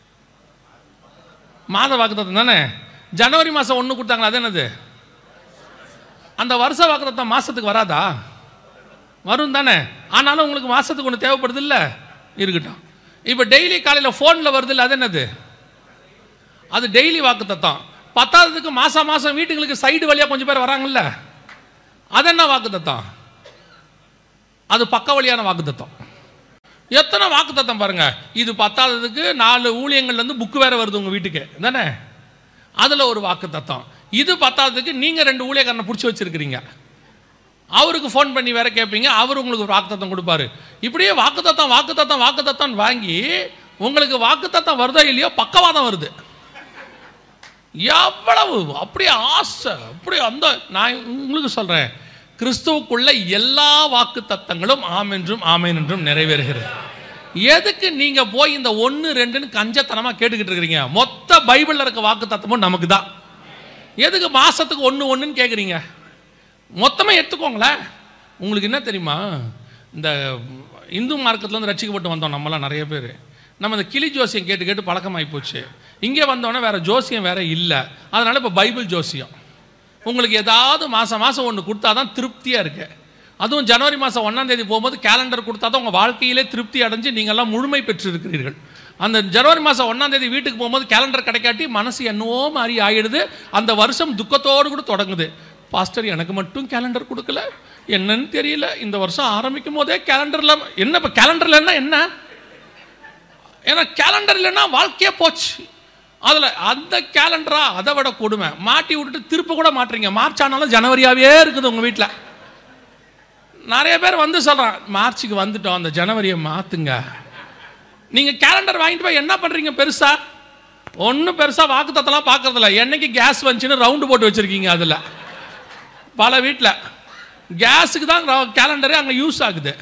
மாத வாக்குத்தத்தம் தானே. ஜனவரி மாதம் 1 கொடுத்தாங்களா, அது என்னது, அந்த வருஷ வாக்குத்தத்தம் மாதத்துக்கு வராதா? வரும் தானே. ஆனாலும் உங்களுக்கு மாதத்துக்கு ஒன்று தேவைப்படுது இல்லை, இருக்கட்டும். இப்போ டெய்லி காலையில் ஃபோனில் வருது இல்லை, அது என்னது? அது டெய்லி வாக்குத்தத்தம். 10ஆவதுக்கு மாதம் மாதம் வீட்டுங்களுக்கு சைடு வழியாக கொஞ்சம் பேர் வராங்கல்ல, அது என்ன வாக்குத்தத்தம்? அது பக்க வழியான வாக்குத்தத்தம். எத்தனை வாக்குத்தத்தம் பாருங்க. இது 10ஆவதுக்கு 4 ஊழியங்கள்லேருந்து புக்கு வேற வருது உங்கள் வீட்டுக்கு தானே, அதில் ஒரு வாக்குத்தத்தம். இது 10ஆவதுக்கு நீங்கள் 2 ஊழியக்காரனை பிடிச்சி வச்சிருக்கிறீங்க, அவருக்கு ஃபோன் பண்ணி வேற கேட்பீங்க, அவர் உங்களுக்கு ஒரு வாக்குத்தத்தம் கொடுப்பாரு. இப்படியே வாக்குத்தத்தம் வாக்குத்தத்தம் வாக்குத்தத்தம் வாங்கி உங்களுக்கு வாக்குத்தத்தம் வருதோ இல்லையோ பக்கவாதம் வருது. எவ்வளவு அப்படியே ஆசை, அப்படியே அந்த நான் உங்களுக்கு சொல்றேன், கிறிஸ்துவுக்குள்ள எல்லா வாக்குத்தத்தங்களும் ஆம் என்றும் ஆமேன் என்றும் நிறைவேறுகிறது. எதுக்கு நீங்க போய் இந்த 1 2ன்னு கஞ்சத்தனமா கேட்டுக்கிட்டு இருக்கிறீங்க? மொத்த பைபிள்ல இருக்க வாக்குத்தத்தமும் நமக்கு தான். எதுக்கு மாசத்துக்கு 1 1ன்னு கேட்குறீங்க? மொத்தமாக எடுத்துக்கோங்களேன். உங்களுக்கு என்ன தெரியுமா, இந்த இந்து மார்க்கத்துலேருந்து ரட்சிக்கப்பட்டு வந்தோம் நம்மளாம் நிறைய பேர். நம்ம இந்த கிளி ஜோசியம் கேட்டு கேட்டு பழக்கமாகி போச்சு. இங்கே வந்தோடனே வேறு ஜோசியம் வேறு இல்லை, அதனால் இப்போ பைபிள் ஜோசியம். உங்களுக்கு ஏதாவது மாதம் மாதம் ஒன்று கொடுத்தா தான் திருப்தியாக இருக்கு. அதுவும் ஜனவரி மாதம் 1ஆம் தேதி போகும்போது கேலண்டர் கொடுத்தா தான் உங்கள் வாழ்க்கையிலே திருப்தி அடைஞ்சு நீங்கள்லாம் முழுமை பெற்றிருக்கிறீர்கள். அந்த ஜனவரி மாதம் 1ஆம் தேதி வீட்டுக்கு போகும்போது கேலண்டர் கிடைக்காட்டி மனசு என்னவோ மாதிரி ஆகிடுது. அந்த வருஷம் துக்கத்தோடு கூட தொடங்குது. பாஸ்டர் எனக்கு மட்டும் கேலண்டர் கொடுக்கல, என்னன்னு தெரியல, இந்த வருஷம் ஆரம்பிக்கும் போதே கேலண்டரில் என்ன, இப்போ கேலண்டர்லன்னா என்ன? ஏன்னா கேலண்டர் இல்லைன்னா வாழ்க்கையே போச்சு. அதில் அந்த கேலண்டரா அதை விட கொடுமை, மாட்டி விட்டுட்டு திருப்ப கூட மாட்டுறீங்க. மார்ச் ஆனாலும் ஜனவரியாவே இருக்குது உங்கள் வீட்டில். நிறைய பேர் வந்து சொல்கிறான், மார்ச்சுக்கு வந்துட்டோம், அந்த ஜனவரியை மாற்றுங்க. நீங்கள் கேலண்டர் வாங்கிட்டு போய் என்ன பண்ணுறீங்க? பெருசா ஒன்றும் பெருசாக வாக்குத்தத்தெல்லாம் பார்க்கறதில்ல. என்னைக்கு கேஸ் வந்துச்சுன்னு ரவுண்டு போட்டு வச்சுருக்கீங்க. அதில் பல வீட்டில் கேஸுக்கு தான் கேலண்டரே அங்கே யூஸ் ஆகுது.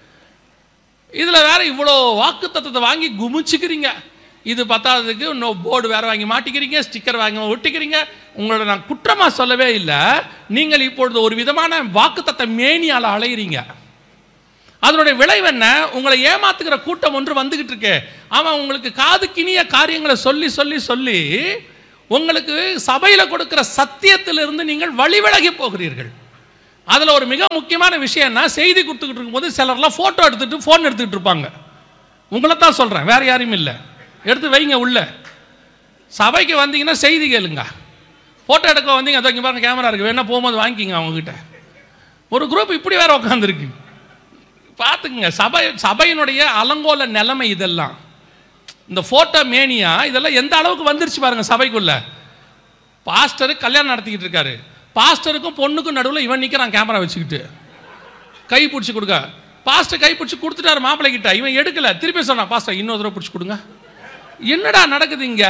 இதில் வேற இவ்வளோ வாக்குத்தத்தத்தை வாங்கி குமிச்சுக்கிறீங்க. இது 10ஆவதுக்கு இன்னும் போர்டு வேற வாங்கி மாட்டிக்கிறீங்க, ஸ்டிக்கர் வாங்கி ஒட்டிக்கிறீங்க. உங்களோட நான் குற்றமாக சொல்லவே இல்லை, நீங்கள் இப்பொழுது ஒரு விதமான வாக்குத்தத்த மேனியால் அலையிறீங்க. அதனுடைய விளைவு என்ன? உங்களை ஏமாத்துக்கிற கூட்டம் ஒன்று வந்துகிட்டு இருக்கு. அவன் உங்களுக்கு காதுக்கினிய காரியங்களை சொல்லி சொல்லி சொல்லி உங்களுக்கு சபையில் கொடுக்கிற சத்தியத்திலிருந்து நீங்கள் வழிவிலகி போகிறீர்கள். அதில் ஒரு மிக முக்கியமான விஷயம் என்ன, செய்தி கொடுத்துக்கிட்டு இருக்கும்போது சிலர்லாம் ஃபோட்டோ எடுத்துகிட்டு ஃபோன் எடுத்துக்கிட்டு இருப்பாங்க. உங்களை தான் சொல்கிறேன், வேறு யாரையும் இல்லை. எடுத்து வைங்க உள்ள. சபைக்கு வந்தீங்கன்னா செய்தி கேளுங்க. ஃபோட்டோ எடுக்க வந்தீங்க, அதை இங்கே பாருங்க கேமரா இருக்குது, வேணா போகும்போது வாங்கிக்கிங்க அவங்ககிட்ட. ஒரு குரூப் இப்படி வேற உட்காந்துருக்கு, பார்த்துக்குங்க. சபையினுடைய அலங்கோல நிலைமை இதெல்லாம். இந்த ஃபோட்டோ மேனியா இதெல்லாம் எந்த அளவுக்கு வந்துருச்சு பாருங்க சபைக்குள்ள. பாஸ்டரு கல்யாணம் நடத்திக்கிட்டு இருக்காரு, பாஸ்டருக்கும் பொண்ணுக்கும் நடுவில் இவன் நிற்கிறான் கேமரா வச்சுக்கிட்டு, கை பிடிச்சி கொடுக்க. பாஸ்டர் கை பிடிச்சி கொடுத்துட்டாரு மாப்பிள்ளை கிட்ட, இவன் எடுக்கல, திருப்பி சொன்னான் பாஸ்டர் இன்னொரு தடவை பிடிச்சி கொடுங்க. என்னடா நடக்குது இங்க?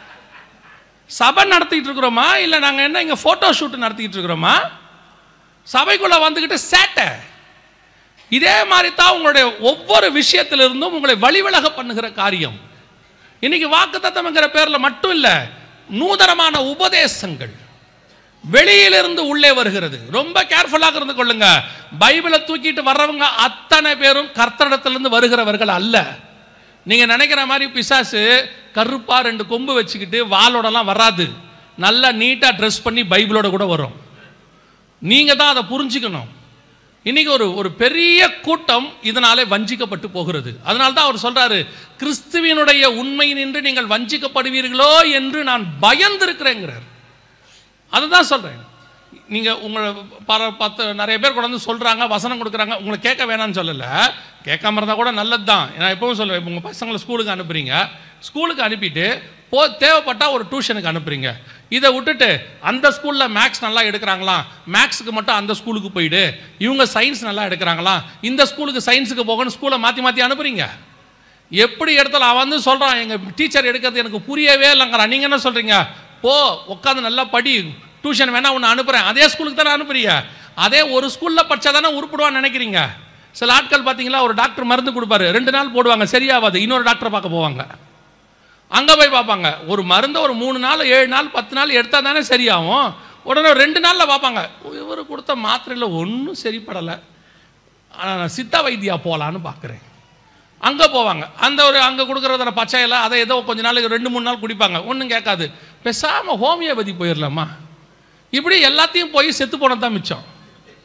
சபை நடத்திக்கிட்டு இருக்கிறோமா இல்லை நாங்கள் என்ன இங்கே ஃபோட்டோ ஷூட் நடத்திக்கிட்டு இருக்கிறோமா? சபைக்குள்ள வந்துக்கிட்டு சேட்டை. இதே மாதிரி தான் உங்களுடைய ஒவ்வொரு விஷயத்திலிருந்தும் உங்களை வழிவிலக பண்ணுகிற காரியம். இன்னைக்கு வாக்குத்தத்தம்ங்கிற பேரில் மட்டும் இல்லை, நூதனமான உபதேசங்கள் வெளியிலிருந்து உள்ளே வருகிறது. ரொம்ப கேர்ஃபுல்லாக இருந்து கொள்ளுங்க. பைபிளை தூக்கிட்டு வர்றவங்க அத்தனை பேரும் கர்த்தரிடத்திலிருந்து வருகிறவர்கள் அல்ல. நீங்க நினைக்கிற மாதிரி பிசாசு கருப்பா 2 கொம்பு வச்சுக்கிட்டு வாளோடலாம் வராது. நல்லா நீட்டா ட்ரெஸ் பண்ணி பைபிளோட கூட வரும். நீங்க தான் அதை புரிஞ்சுக்கணும். இன்னைக்கு ஒரு பெரிய கூட்டம் இதனாலே வஞ்சிக்கப்பட்டு போகிறது. அதனால தான் அவர் சொல்றாரு, கிறிஸ்துவினுடைய உண்மை நின்று நீங்கள் வஞ்சிக்கப்படுவீர்களோ என்று நான் பயந்திருக்கிறேங்கிறார். அதுதான் சொல்றேன். நீங்க உங்களை நிறைய பேர் கூட வந்து சொல்றாங்க, வசனம் கொடுக்குறாங்க, உங்களை கேட்க வேணாம்னு சொல்லல, கேட்காம இருந்தா கூட நல்லது தான். நான் எப்பவும் சொல்லுவேன், உங்க பசங்களை ஸ்கூலுக்கு அனுப்புறீங்க, ஸ்கூலுக்கு அனுப்பிட்டு தேவைப்பட்டா ஒரு டியூஷனுக்கு அனுப்புறீங்க. இதை விட்டுட்டு அந்த ஸ்கூலில் மேக்ஸ் நல்லா எடுக்கிறாங்களாம், மேக்ஸுக்கு மட்டும் அந்த ஸ்கூலுக்கு போயிடு, இவங்க சயின்ஸ் நல்லா எடுக்கிறாங்களாம், இந்த ஸ்கூலுக்கு சயின்ஸுக்கு போகணும் ஸ்கூலை மாற்றி மாற்றி அனுப்புறீங்க. எப்படி எடுத்தாலும் அவன் வந்து சொல்கிறான், எங்கள் டீச்சர் எடுக்கிறது எனக்கு புரியவே இல்லைங்கிறான். நீங்கள் என்ன சொல்கிறீங்க? போ உட்காந்து நல்லா படி, டியூஷன் வேணா ஒன்று அனுப்புகிறேன். அதே ஸ்கூலுக்கு தானே அனுப்புறீங்க. அதே ஒரு ஸ்கூலில் படித்தா தானே உருப்படுவான்னு நினைக்கிறீங்க. சில ஆட்கள் பார்த்தீங்களா, ஒரு டாக்டர் மருந்து கொடுப்பாரு, 2 நாள் போடுவாங்க, சரியாகாது, இன்னொரு டாக்டரை பார்க்க போவாங்க. அங்கே போய் பார்ப்பாங்க, ஒரு மருந்தை ஒரு 3 நாள் 7 நாள் 10 நாள் எடுத்தால் தானே சரியாகும். உடனே 2 நாளில் பார்ப்பாங்க, இவர் கொடுத்த மாத்திரையில் ஒன்றும் சரிப்படலை, நான் சித்த வைத்தியா போகலான்னு பார்க்குறேன். அங்கே போவாங்க, அங்கே கொடுக்குறத பச்சையில் அதை ஏதோ கொஞ்ச நாளுக்கு 2-3 நாள் குடிப்பாங்க, ஒன்றும் கேட்காது. பேசாமல் ஹோமியோபதி போயிடலாமா? இப்படி எல்லாத்தையும் போய் செத்து போனது தான் மிச்சம்.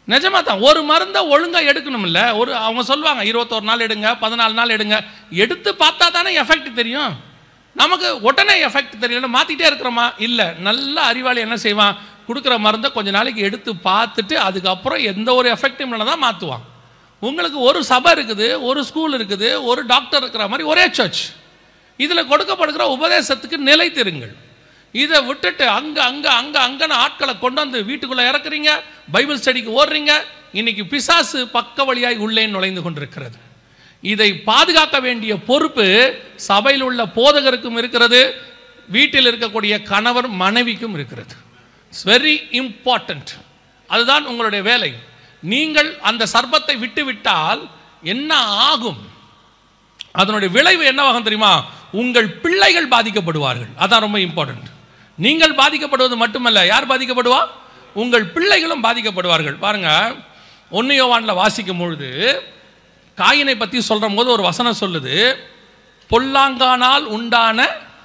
நிஜமா தான். ஒரு மருந்தை ஒழுங்காக எடுக்கணும் இல்லை, அவங்க சொல்லுவாங்க 21 நாள் எடுங்க, 14 நாள் எடுங்க. எடுத்து பார்த்தா தானே எஃபெக்ட் தெரியும். நமக்கு உடனே எஃபெக்ட் தெரியல, மாற்றிட்டே இருக்கிறோமா? இல்லை. நல்ல அறிவாளி என்ன செய்வான், கொடுக்குற மருந்தை கொஞ்ச நாளைக்கு எடுத்து பார்த்துட்டு அதுக்கப்புறம் எந்த ஒரு எஃபெக்டும் இல்லை தான் மாற்றுவான். உங்களுக்கு ஒரு சபை இருக்குது, ஒரு ஸ்கூல் இருக்குது, ஒரு டாக்டர் இருக்கிற மாதிரி ஒரே சர்ச். இதில் கொடுக்கப்படுகிற உபதேசத்துக்கு நிலைத்திருங்கள். இதை விட்டுட்டு அங்கன்னு ஆட்களை கொண்டு வந்து வீட்டுக்குள்ளே இறக்குறீங்க, பைபிள் ஸ்டடிக்கு ஓடுறீங்க. இன்னைக்கு பிசாசு பக்க வழியாய் உள்ளே நுழைந்து கொண்டிருக்கிறது. இதை பாதுகாக்க வேண்டிய பொறுப்பு சபையில் உள்ள போதகருக்கும் இருக்கிறது, வீட்டில் இருக்கக்கூடிய கணவர் மனைவிக்கும் இருக்கிறது. It's very important. அதுதான் உங்களுடைய வேலை. நீங்கள் அந்த சர்ப்பத்தை விட்டு விட்டால் என்ன ஆகும், அதனுடைய விளைவு என்னவாகும் தெரியுமா? உங்கள் பிள்ளைகள் பாதிக்கப்படுவார்கள். அதான் ரொம்ப இம்பார்ட்டன்ட். நீங்கள் பாதிக்கப்படுவது மட்டுமல்ல, யார் பாதிக்கப்படுவா? உங்கள் பிள்ளைகளும் பாதிக்கப்படுவார்கள். பாருங்க, 1 யோவானில் வாசிக்கும் பொழுது காயினை பற்றி சொல்கிற போது ஒரு வசனம் சொல்லுது, பொல்லாங்கானால் உண்டான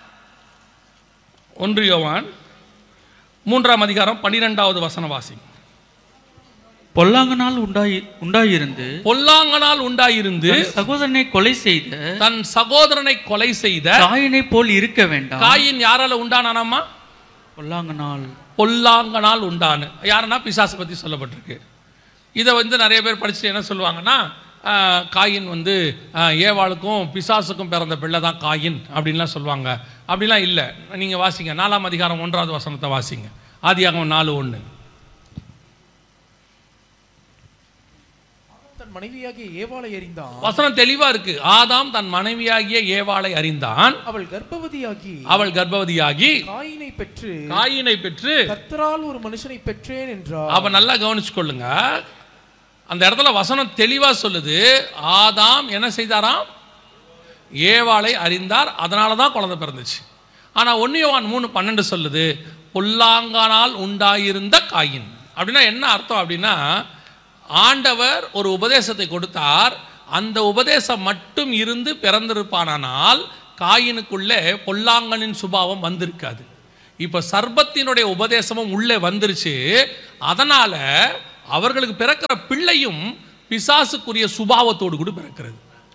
1 யோவான் 3ஆம் அதிகாரம் 12வது வசனம் வாசிங்க. பொல்லாங்கனால் உண்டாயிருந்து சகோதரனை கொலை செய்த காயினை போல் இருக்க வேண்டாம். காயின் யாரால உண்டானாமா? பொல்லாங்கனால் உண்டான. யாருன்னா பிசாசு பற்றி சொல்லப்பட்டிருக்கு. இதை நிறைய பேர் படிச்சுட்டு என்ன சொல்லுவாங்கன்னா, காயின் ஏவாளுக்கும் பிசாசுக்கும் பிறந்த பிள்ளை தான் காயின் அப்படின்லாம் சொல்லுவாங்க. அப்படிலாம் இல்லை. நீங்கள் வாசிங்க 4ஆம் அதிகாரம் 1வது வசனத்தை வாசிங்க. ஆதியாகமம் 4:1. மனைவியாகிய ஏவாளை அறிந்தான். வசனம் தெளிவா இருக்கு. ஆதாம் தன் மனைவியாகிய ஏவாளை அறிந்தான். அவள் கர்ப்பவதியாகி காயினை பெற்று கர்த்தரால் ஒரு மனுஷனை பெற்றேன் என்றார். அவ நல்லா கவனிச்சு கொள்ளுங்க. அந்த இடத்துல வசனம் தெளிவா சொல்லுது, ஆதாம் என்ன செய்தாராம்? ஏவாளை அறிந்தார், அதனாலதான் குழந்தை பிறந்துச்சு. ஆனா 1 யோவான் 3:12 சொல்லுது, பொல்லாங்கானால் உண்டாயிருந்த காயின். அப்படின்னா என்ன அர்த்தம் அப்படின்னா, ஆண்டவர் ஒரு உபதேசத்தை கொடுத்தார், அந்த உபதேசம் மட்டும் இருந்து பிறந்திருப்பானால் காயினுக்குள்ளே பொல்லாங்கனின் சுபாவம் வந்திருக்காது. இப்போ சர்பத்தினுடைய உபதேசமும் உள்ளே வந்துருச்சு. அதனால அவர்களுக்கு பிறக்கிற பிள்ளையும் பிசாசுக்குரிய சுபாவத்தோடு கூட பிறக்கிறது.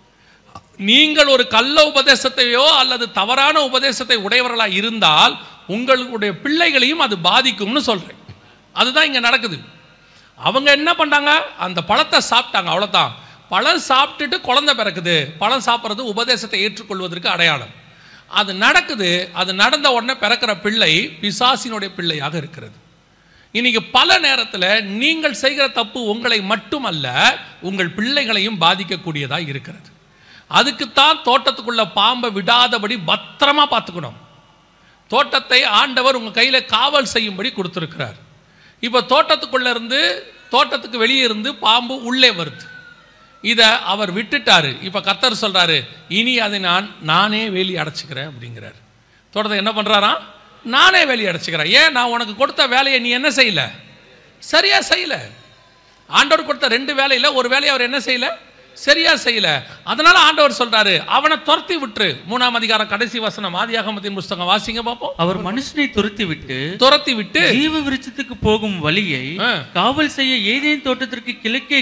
நீங்கள் ஒரு கள்ள உபதேசத்தையோ அல்லது தவறான உபதேசத்தை உடையவர்களாக இருந்தால் உங்களுடைய பிள்ளைகளையும் அது பாதிக்கும்னு சொல்றேன். அதுதான் இங்க நடக்குது. அவங்க என்ன பண்ணாங்க, அந்த பழத்தை சாப்பிட்டாங்க, அவ்வளோதான். பழம் சாப்பிட்டுட்டு குழந்தை பிறக்குது. பழம் சாப்பிட்றது உபதேசத்தை ஏற்றுக்கொள்வதற்கு அடையாளம். அது நடக்குது. அது நடந்த உடனே பிறக்கிற பிள்ளை பிசாசினுடைய பிள்ளையாக இருக்கிறது. இன்னைக்கு பல நேரத்தில் நீங்கள் செய்கிற தப்பு உங்களை மட்டுமல்ல, உங்கள் பிள்ளைகளையும் பாதிக்கக்கூடியதாக இருக்கிறது. அதுக்குத்தான் தோட்டத்துக்குள்ள பாம்பை விடாதபடி பத்திரமா பார்த்துக்கணும். தோட்டத்தை ஆண்டவர் உங்கள் கையில் காவல் செய்யும்படி கொடுத்துருக்கிறார். இப்போ தோட்டத்துக்கு வெளியே இருந்து பாம்பு உள்ளே வருது. இதை அவர் விட்டுட்டாரு. இப்போ கர்த்தர் சொல்றாரு, இனி அதை நானே வேலி அடைச்சிக்கிறேன் அப்படிங்கிறார். தோட்டத்தை என்ன பண்றாராம்? நானே வேலி அடைச்சிக்கிறேன். ஏன்? நான் உனக்கு கொடுத்த வேலையை நீ என்ன செய்யல, சரியா செய்யல. ஆண்டவர் கொடுத்த 2 வேலையில ஒரு வேலையை அவர் என்ன செய்யல, சரியா செய்யல. அதனால ஆண்டவர் சொல்றாரு, அவனை துரத்தி விட்டு. 3ஆம் அதிகாரம் கடைசி வசனம், ஆதியாகமத்தின் புத்தகம் வாசிங்க பாப்போம். அவர் மனுஷனை துரத்தி விட்டு ஜீவ விருட்சத்துக்கு போகும் வழியை காவல் செய்ய ஏதேன் தோட்டத்திற்கு கிழக்கே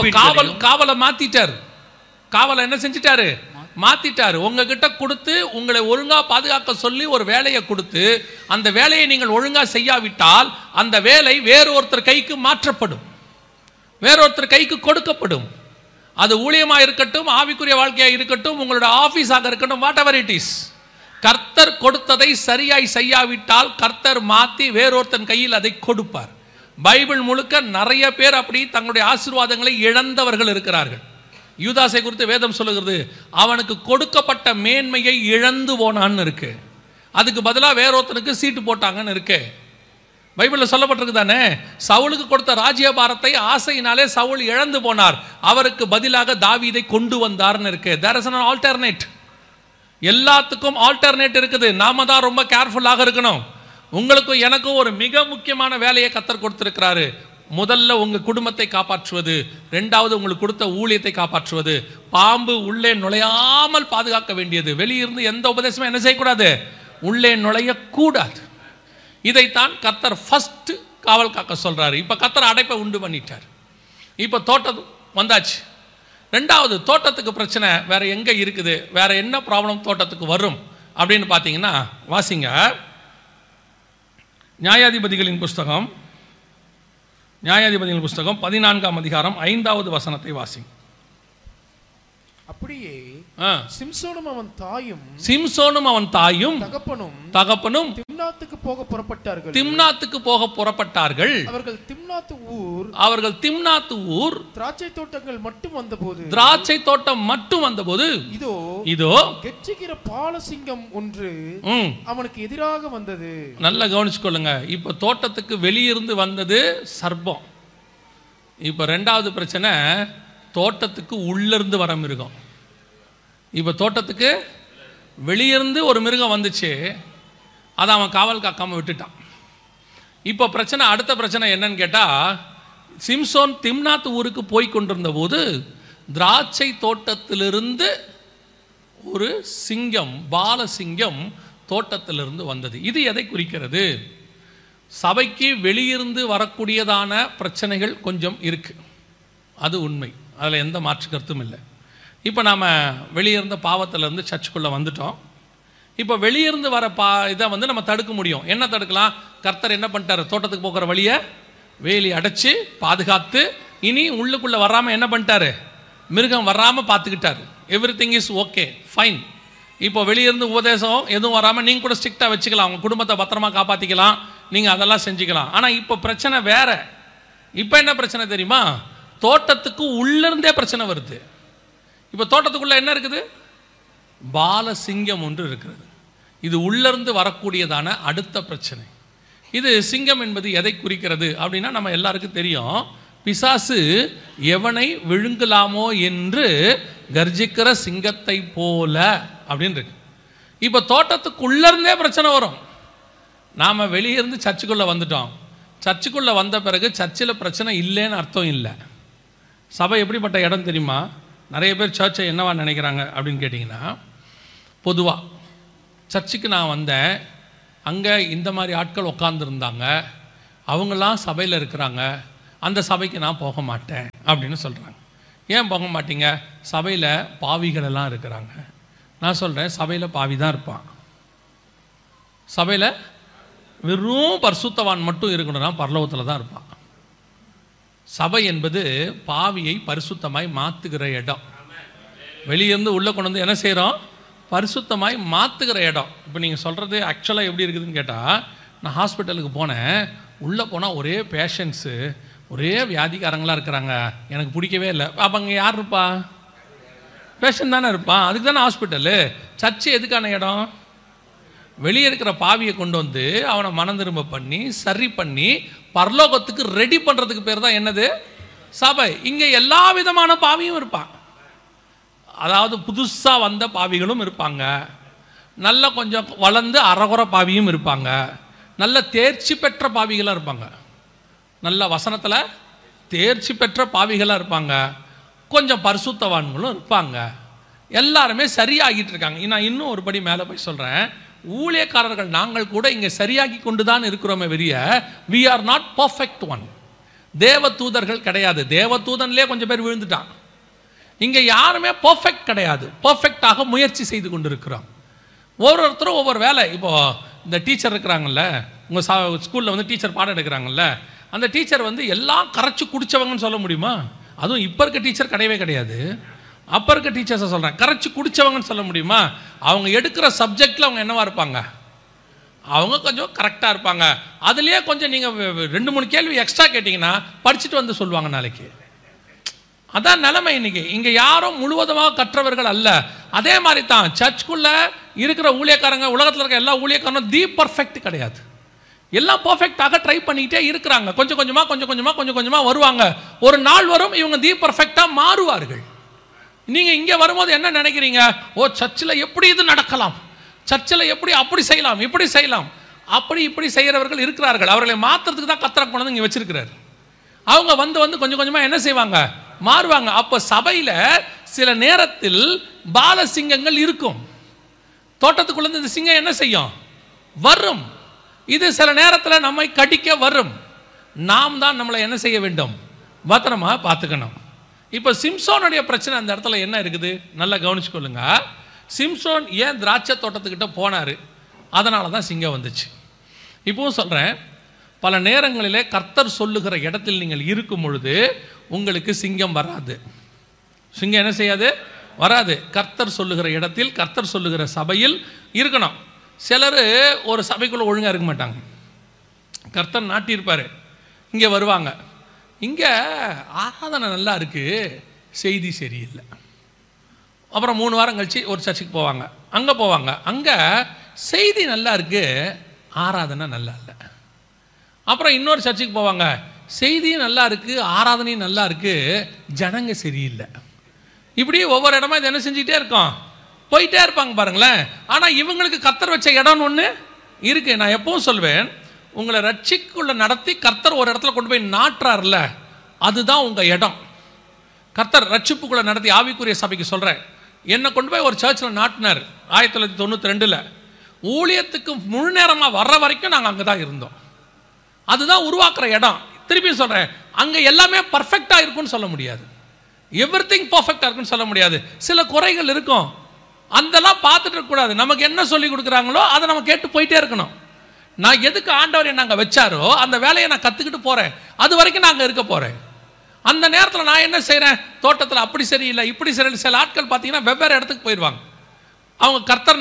காவலை மாத்திட்டார். காவலை என்ன செஞ்சிட்டாரு? மாத்திட்டாரு. உங்ககிட்ட கொடுத்து உங்களை ஒழுங்கா பாதுகாக்க சொல்லி ஒரு வேலையை கொடுத்து அந்த வேலையை நீங்கள் ஒழுங்கா செய்யாவிட்டால் அந்த வேலை வேறொருத்தர் கைக்கு மாற்றப்படும், வேறொருத்தர் கைக்கு கொடுக்கப்படும். அது ஊழியமாக இருக்கட்டும், ஆவிக்குரிய வாழ்க்கையாக இருக்கட்டும், உங்களோட ஆஃபீஸாக இருக்கட்டும், வாட் எவர் இட் இஸ். கர்த்தர் கொடுத்ததை சரியாய் செய்யாவிட்டால் கர்த்தர் மாற்றி வேறொருத்தன் கையில் அதை கொடுப்பார். பைபிள் முழுக்க நிறைய பேர் அப்படி தங்களுடைய ஆசீர்வாதங்களை இழந்தவர்கள் இருக்கிறார்கள். யூதாசை குறித்து வேதம் சொல்லுகிறது, அவனுக்கு கொடுக்கப்பட்ட மேன்மையை இழந்து போனான்னு இருக்கு. அதுக்கு பதிலாக வேறொருத்தனுக்கு சீட்டு போட்டாங்கன்னு இருக்கு. பைபிளில் சொல்லப்பட்டிருக்கு தானே, சவுலுக்கு கொடுத்த ராஜ்யபாரத்தை ஆசையினாலே சவுல் இழந்து போனார், அவருக்கு பதிலாக தாவீதை கொண்டு வந்தார்னு இருக்கு. There is an alternate. எல்லாத்துக்கும் ஆல்டர்னேட் இருக்குது. நாம தான் ரொம்ப கேர்ஃபுல்லாக இருக்கணும். உங்களுக்கும் எனக்கும் ஒரு மிக முக்கியமான வேலையை கர்த்தர் கொடுத்திருக்கிறாரு. முதல்ல உங்க குடும்பத்தை காப்பாற்றுவது, 2வது உங்களுக்கு கொடுத்த ஊழியத்தை காப்பாற்றுவது. பாம்பு உள்ளே நுழையாமல் பாதுகாக்க வேண்டியது. வெளியிருந்து எந்த உபதேசமும் என்ன செய்யக்கூடாது, உள்ளே நுழையக்கூடாது. இதைத்தான் கர்த்தர் ஃபர்ஸ்ட் காவல் காக்க சொல்றாரு. இப்ப கர்த்தர் அடைப்பை உண்டு பண்ணிட்டார். இப்போ தோட்டம் வந்தாச்சு. ரெண்டாவது, தோட்டத்துக்கு பிரச்சனை வேற எங்கே இருக்குது, வேற என்ன ப்ராப்ளம் தோட்டத்துக்கு வரும் அப்படின்னு பார்த்தீங்கன்னா, வாசிங்க நியாயாதிபதிகளின் புஸ்தகம் 14ஆம் அதிகாரம் 5வது வசனத்தை வாசிங்க. அப்படியே சிம்சோனும் அவன் தாயும் தகப்பனும் திம்னாத்துக்கு போக புறப்பட்டார்கள். அவர்கள் திம்னாத்து ஊர் திராட்சை தோட்டம் மட்டும் வந்தபோது இதோ கெச்சிக்கிற பாலசிங்கம் ஒன்று அவனுக்கு எதிராக வந்தது. நல்லா கவனிச்சுக்கொள்ளுங்க. இப்ப தோட்டத்துக்கு வெளியிருந்து வந்தது சர்ப்பம். இப்ப ரெண்டாவது பிரச்சனை, தோட்டத்துக்கு உள்ளிருந்து வர மிருகம். இப்போ தோட்டத்துக்கு வெளியிருந்து ஒரு மிருகம் வந்துச்சு, அதை அவன் காவல் காக்காமல் விட்டுட்டான். இப்போ பிரச்சனை, அடுத்த பிரச்சனை என்னன்னு கேட்டால், சிம்சோன் திம்னாத் ஊருக்கு போய் கொண்டிருந்த போது திராட்சை தோட்டத்திலிருந்து ஒரு சிங்கம், பாலசிங்கம் தோட்டத்திலிருந்து வந்தது. இது எதை குறிக்கிறது? சபைக்கு வெளியிருந்து வரக்கூடியதான பிரச்சனைகள் கொஞ்சம் இருக்கு, அது உண்மை, அதில் எந்த மாற்று கருத்தும் இல்லை. இப்போ நாம் வெளியிருந்த பாவத்திலேருந்து சர்ச்சுக்குள்ளே வந்துட்டோம். இப்போ வெளியிருந்து வர இதை வந்து நம்ம தடுக்க முடியும். என்ன தடுக்கலாம்? கர்த்தர் என்ன பண்ணிட்டார்? தோட்டத்துக்கு போகிற வழியை வேலி அடைச்சி பாதுகாத்து, இனி உள்ளுக்குள்ளே வராமல் என்ன பண்ணிட்டாரு? மிருகம் வராமல் பார்த்துக்கிட்டாரு. Every thing is okay, fine. இப்போ வெளியிருந்து உபதேசம் எதுவும் வராமல் நீங்கள் கூட ஸ்ட்ரிக்டாக வச்சுக்கலாம், உங்கள் குடும்பத்தை பத்திரமா காப்பாற்றிக்கலாம், நீங்கள் அதெல்லாம் செஞ்சுக்கலாம். ஆனால் இப்போ பிரச்சனை வேற. இப்போ என்ன பிரச்சனை தெரியுமா? தோட்டத்துக்கு உள்ளிருந்தே பிரச்சனை வருது. இப்போ தோட்டத்துக்குள்ள என்ன இருக்குது? பாலசிங்கம் ஒன்று இருக்கிறது. இது உள்ளிருந்து வரக்கூடியதான அடுத்த பிரச்சனை. இது சிங்கம் என்பது எதை குறிக்கிறது அப்படின்னா, நம்ம எல்லாருக்கும் தெரியும், பிசாசு எவனை விழுங்கலாமோ என்று கர்ஜிக்கிற சிங்கத்தை போல அப்படின்னு இருக்கு. இப்போ தோட்டத்துக்குள்ளே பிரச்சனை வரும். நாம் வெளியிருந்து சர்ச்சுக்குள்ளே வந்துட்டோம். சர்ச்சுக்குள்ளே வந்த பிறகு சர்ச்சில் பிரச்சனை இல்லைன்னு அர்த்தம் இல்லை. சபை எப்படிப்பட்ட இடம் தெரியுமா? நிறைய பேர் சர்ச்சை என்னவா நினைக்கிறாங்க அப்படின்னு கேட்டிங்கன்னா, பொதுவாக சர்ச்சுக்கு நான் வந்தேன், அங்கே இந்த மாதிரி ஆட்கள் உட்காந்துருந்தாங்க, அவங்களாம் சபையில் இருக்கிறாங்க, அந்த சபைக்கு நான் போக மாட்டேன் அப்படின்னு சொல்கிறாங்க. ஏன் போக மாட்டீங்க? சபையில் பாவிகளெல்லாம் இருக்கிறாங்க. நான் சொல்கிறேன், சபையில் பாவி தான் இருப்பான். சபையில் வெறும் பரிசுத்தவான் மட்டும் இருக்கணும்னா பரலோகத்தில் தான் இருப்பான். சபை என்பது பாவியை பரிசுத்தமாய் மாற்றுகிற இடம். வெளியிருந்து உள்ளே கொண்டு வந்து என்ன செய்கிறோம்? பரிசுத்தமாய் மாற்றுகிற இடம். இப்போ நீங்கள் சொல்கிறது ஆக்சுவலாக எப்படி இருக்குதுன்னு கேட்டால், நான் ஹாஸ்பிட்டலுக்கு போனேன், உள்ளே போனால் ஒரே பேஷண்ட்ஸு, ஒரே வியாதிக்காரங்களாக இருக்கிறாங்க, எனக்கு பிடிக்கவே இல்லை. அப்போ அங்கே யார் இருப்பா? பேஷண்ட் தானே இருப்பான். அதுக்கு தானே ஹாஸ்பிட்டலு. சர்ச்சு எதுக்கான இடம்? வெளியே இருக்கிற பாவியை கொண்டு வந்து அவனை மனம் திரும்ப பண்ணி சரி பண்ணி பரலோகத்துக்கு ரெடி பண்ணுறதுக்கு பேர் தான் என்னது? சபை. இங்கே எல்லா விதமான பாவியும் இருப்பான். அதாவது புதுசாக வந்த பாவிகளும் இருப்பாங்க, நல்ல கொஞ்சம் வளர்ந்து அறகுற பாவியும் இருப்பாங்க, நல்ல தேர்ச்சி பெற்ற பாவிகளாக இருப்பாங்க, நல்ல வசனத்தில் தேர்ச்சி பெற்ற பாவிகளாக இருப்பாங்க, கொஞ்சம் பரிசுத்தவான்களும் இருப்பாங்க. எல்லாருமே சரியாகிட்டு இருக்காங்க. நான் இன்னும் ஒரு படி மேலே போய் சொல்கிறேன், ஊழியக்காரர்கள் நாங்கள் கூட இங்கே சரியாகி கொண்டு தான் இருக்கிறோமே வெளிய, we are not perfect one. தேவ தூதர்கள் கிடையாது. தேவ தூதன்லேயே கொஞ்சம் பேர் விழுந்துட்டான். இங்கே யாருமே பர்ஃபெக்ட் கிடையாது. பர்ஃபெக்டாக முயற்சி செய்து கொண்டு இருக்கிறோம். ஒவ்வொருத்தரும் ஒவ்வொரு வேலை. இப்போது இந்த டீச்சர் இருக்கிறாங்கல்ல, உங்கள் ஸ்கூலில் வந்து டீச்சர் பாடம் எடுக்கிறாங்கல்ல, அந்த டீச்சர் வந்து எல்லாம் கரைச்சி குடித்தவங்கன்னு சொல்ல முடியுமா? அதுவும் இப்போ இருக்க டீச்சர் கிடையவே கிடையாது. அப்போ இருக்க டீச்சர்ஸை சொல்கிறேன், கரைச்சி குடித்தவங்கன்னு சொல்ல முடியுமா? அவங்க எடுக்கிற சப்ஜெக்டில் அவங்க என்னவா இருப்பாங்க? அவங்க கொஞ்சம் கரெக்டாக இருப்பாங்க. அதுலேயே கொஞ்சம் நீங்கள் 2-3 கேள்வி எக்ஸ்ட்ரா கேட்டிங்கன்னா படிச்சுட்டு வந்து சொல்லுவாங்க நாளைக்கு. அதான் நிலைமை இன்னைக்கு. இங்கே யாரும் முழுவதுமாக கற்றவர்கள் அல்ல. அதே மாதிரி தான் சர்ச்சுக்குள்ளே இருக்கிற ஊழியக்காரங்க, உலகத்தில் இருக்க எல்லா ஊழியக்காரனும் தி பர்ஃபெக்ட் கிடையாது. எல்லாம் பர்ஃபெக்டாக ட்ரை பண்ணிக்கிட்டே இருக்கிறாங்க. கொஞ்சம் கொஞ்சமாக வருவாங்க. ஒரு நாள் வரும் இவங்க தி பர்ஃபெக்டாக மாறுவார்கள். நீங்கள் இங்கே வரும்போது என்ன நினைக்கிறீங்க? ஓ, சர்ச்சில் எப்படி இது நடக்கலாம், சர்ச்சில் எப்படி அப்படி செய்யலாம், இப்படி செய்யலாம், அப்படி இப்படி செய்கிறவர்கள் இருக்கிறார்கள். அவர்களை மாற்றுறதுக்கு தான் கர்த்தர் கொண்டு வந்து இங்கே வச்சிருக்கிறார். அவங்க வந்து கொஞ்சம் கொஞ்சமாக என்ன செய்வாங்க? மாறுவாங்க. அப்போ சபையில் சில நேரத்தில் பாலசிங்கங்கள் இருக்கும். தோட்டத்துக்குள்ளேருந்து இந்த சிங்கம் என்ன செய்யும்? வரும். இது சில நேரத்தில் நம்மை கடிக்க வரும். நாம் தான் நம்மளை என்ன செய்ய வேண்டும்? பத்திரமா பார்த்துக்கணும். இப்போ சிம்சோனுடைய பிரச்சனை அந்த இடத்துல என்ன இருக்குது நல்லா கவனிச்சுக்கொள்ளுங்க. சிம்சோன் ஏன் திராட்சை தோட்டத்துக்கிட்ட போனார்? அதனால தான் சிங்கம் வந்துச்சு. இப்போவும் சொல்கிறேன், பல நேரங்களிலே கர்த்தர் சொல்லுகிற இடத்தில் நீங்கள் இருக்கும் பொழுது உங்களுக்கு சிங்கம் வராது. சிங்கம் என்ன செய்யாது? வராது. கர்த்தர் சொல்லுகிற இடத்தில், கர்த்தர் சொல்லுகிற சபையில் இருக்கணும். சிலர் ஒரு சபைக்குள்ளே ஒழுங்காக இருக்க மாட்டாங்க. கர்த்தர் நாட்டியிருப்பார், இங்கே வருவாங்க, இங்கே ஆராதனை நல்லா இருக்குது, செய்தி சரியில்லை. அப்புறம் 3 வாரம் கழித்து ஒரு சர்ச்சுக்கு போவாங்க, அங்கே போவாங்க, அங்கே செய்தி நல்லா இருக்குது, ஆராதனை நல்லா இல்லை. அப்புறம் இன்னொரு சர்ச்சுக்கு போவாங்க, செய்தியும் நல்லா இருக்குது, ஆராதனையும் நல்லா இருக்குது, ஜனங்க சரியில்லை. இப்படி ஒவ்வொரு இடமா இது என்ன செஞ்சுக்கிட்டே இருக்கோம், போயிட்டே இருப்பாங்க பாருங்களேன். ஆனால் இவங்களுக்கு கர்த்தர் வச்ச இடம்னு ஒன்று இருக்குது. நான் எப்பவும் சொல்வேன், உங்களை ரட்சிக்குள்ள நடத்தி கர்த்தர் ஒரு இடத்துல கொண்டு போய் நாட்டுறாருல, அதுதான் உங்கள் இடம். கர்த்தர் ரட்சிப்புக்குள்ள நடத்தி ஆவிக்குரிய சபைக்கு சொல்கிறேன், என்னை கொண்டு போய் ஒரு சர்ச்சில் நாட்டினார் 1992. ஊழியத்துக்கு முழு நேரமாக வர்ற வரைக்கும் நாங்கள் அங்கே தான் இருந்தோம். அதுதான் உருவாக்குற இடம். திருப்பி சொல்கிறேன், அங்கே எல்லாமே பர்ஃபெக்டாக இருக்குன்னு சொல்ல முடியாது, எவ்ரிதிங் பர்ஃபெக்டாக இருக்குன்னு சொல்ல முடியாது. சில குறைகள் இருக்கும், அதெல்லாம் பார்த்துட்டு இருக்கக்கூடாது. நமக்கு என்ன சொல்லி கொடுக்குறாங்களோ அதை நம்ம கேட்டு போயிட்டே இருக்கணும். நான் எதுக்கு ஆண்டவர் என்ன அங்கே வச்சாரோ அந்த வேலையை நான் கற்றுக்கிட்டு போகிறேன், அது வரைக்கும் நான் அங்கே இருக்க போகிறேன். அந்த நேரத்தில் நான் என்ன செய்கிறேன், தோட்டத்தில் அப்படி சரியில்லை இப்படி சரியில்லை. சில ஆட்கள் பார்த்தீங்கன்னா வெவ்வேறு இடத்துக்கு போயிடுவாங்க. அவங்க கர்த்தர்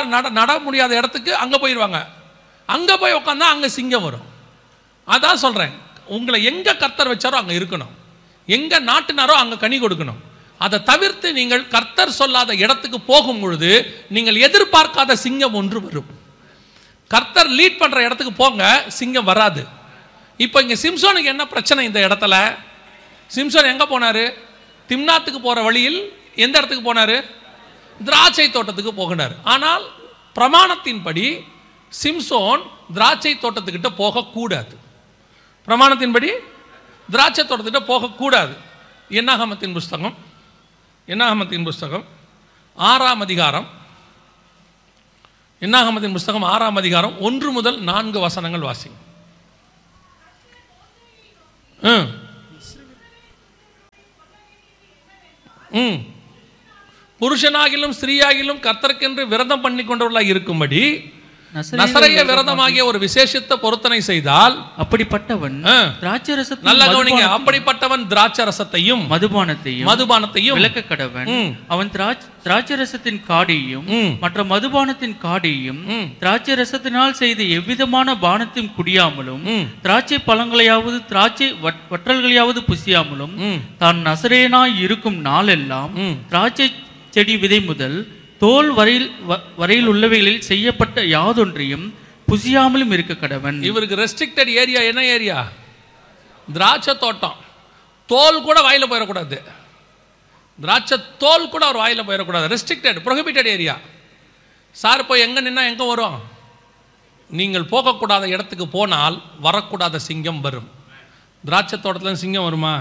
நட முடியாத இடத்துக்கு அங்கே போயிடுவாங்க. அங்கே போய் உட்காந்தா அங்கே சிங்கம் வரும். அதான் சொல்கிறேன், உங்களை எங்கே கர்த்தர் வச்சாரோ அங்கே இருக்கணும், எங்கே நாட்டினாரோ அங்கே கனி கொடுக்கணும். அதை தவிர்த்து நீங்கள் கர்த்தர் சொல்லாத இடத்துக்கு போகும் பொழுது நீங்கள் எதிர்பார்க்காத சிங்கம் ஒன்று வரும். கர்த்தர் லீட் பண்ணுற இடத்துக்கு போங்க, சிங்கம் வராது. இப்போ இங்கே சிம்சோனுக்கு என்ன பிரச்சனை? இந்த இடத்துல சிம்சோன் எங்கே போனார்? திம்னாத்துக்கு போகிற வழியில் எந்த இடத்துக்கு போனார்? திராட்சை தோட்டத்துக்கு போகினார். ஆனால் பிரமாணத்தின்படி சிம்சோன் திராட்சை தோட்டத்துக்கிட்ட போகக்கூடாது. பிரமாணத்தின்படி திராட்சை தோட்டத்துக்கிட்ட போகக்கூடாது. என்னாகமத்தின் புஸ்தகம் 6ஆம் அதிகாரம், என்னாகமத்தின் புஸ்தகம் 6ஆம் அதிகாரம் 1 முதல் 4 வசனங்கள் வாசிங்க. புருஷனாகிலும் ஸ்திரீயாகிலும் கர்த்தருக்கென்று விரதம் பண்ணி கொண்டவர்களாக இருக்கும்படி நசரேய விரதமாகிய ஒரு விசேஷித்த பொருத்தனை செய்தால் அப்படிப்பட்டவன் திராட்சரசத்தையும், நல்ல கவனிங்க, அப்படிப்பட்டவன் திராட்சரசத்தையும் மதுபானத்தையும் விலக்க கடவன். அவன் திராட்சரசத்தின் காடியும் மற்ற மதுபானத்தின் காடியும் திராட்சரசத்தினால் செய்த எவ்விதமான பானத்தையும் குடியாமலும் திராட்சை பழங்களையாவது திராட்சை வற்றல்களையாவது புசியாமலும் தான் நசரேயனாய் இருக்கும் நாளெல்லாம் திராட்சை செடி விதை முதல் தோல் வரையில் உள்ளவைகளில் செய்யப்பட்ட யாதொன்றையும் புசியாமலும் இருக்க கடவன். இவருக்கு ரெஸ்ட்ரிக்டட் ஏரியா என்ன ஏரியா? திராட்சை தோட்டம். தோல் கூட வாயில போயிடக்கூடாது, திராட்சை தோல் கூட அவர் வாயில போயிடக்கூடாது. Restricted, prohibited area. சார் போய் எங்கே நின்னா எங்கே வரும்? நீங்கள் போகக்கூடாத இடத்துக்கு போனால் வரக்கூடாத சிங்கம் வரும். திராட்சை தோட்டத்தில் சிங்கம் வருமா?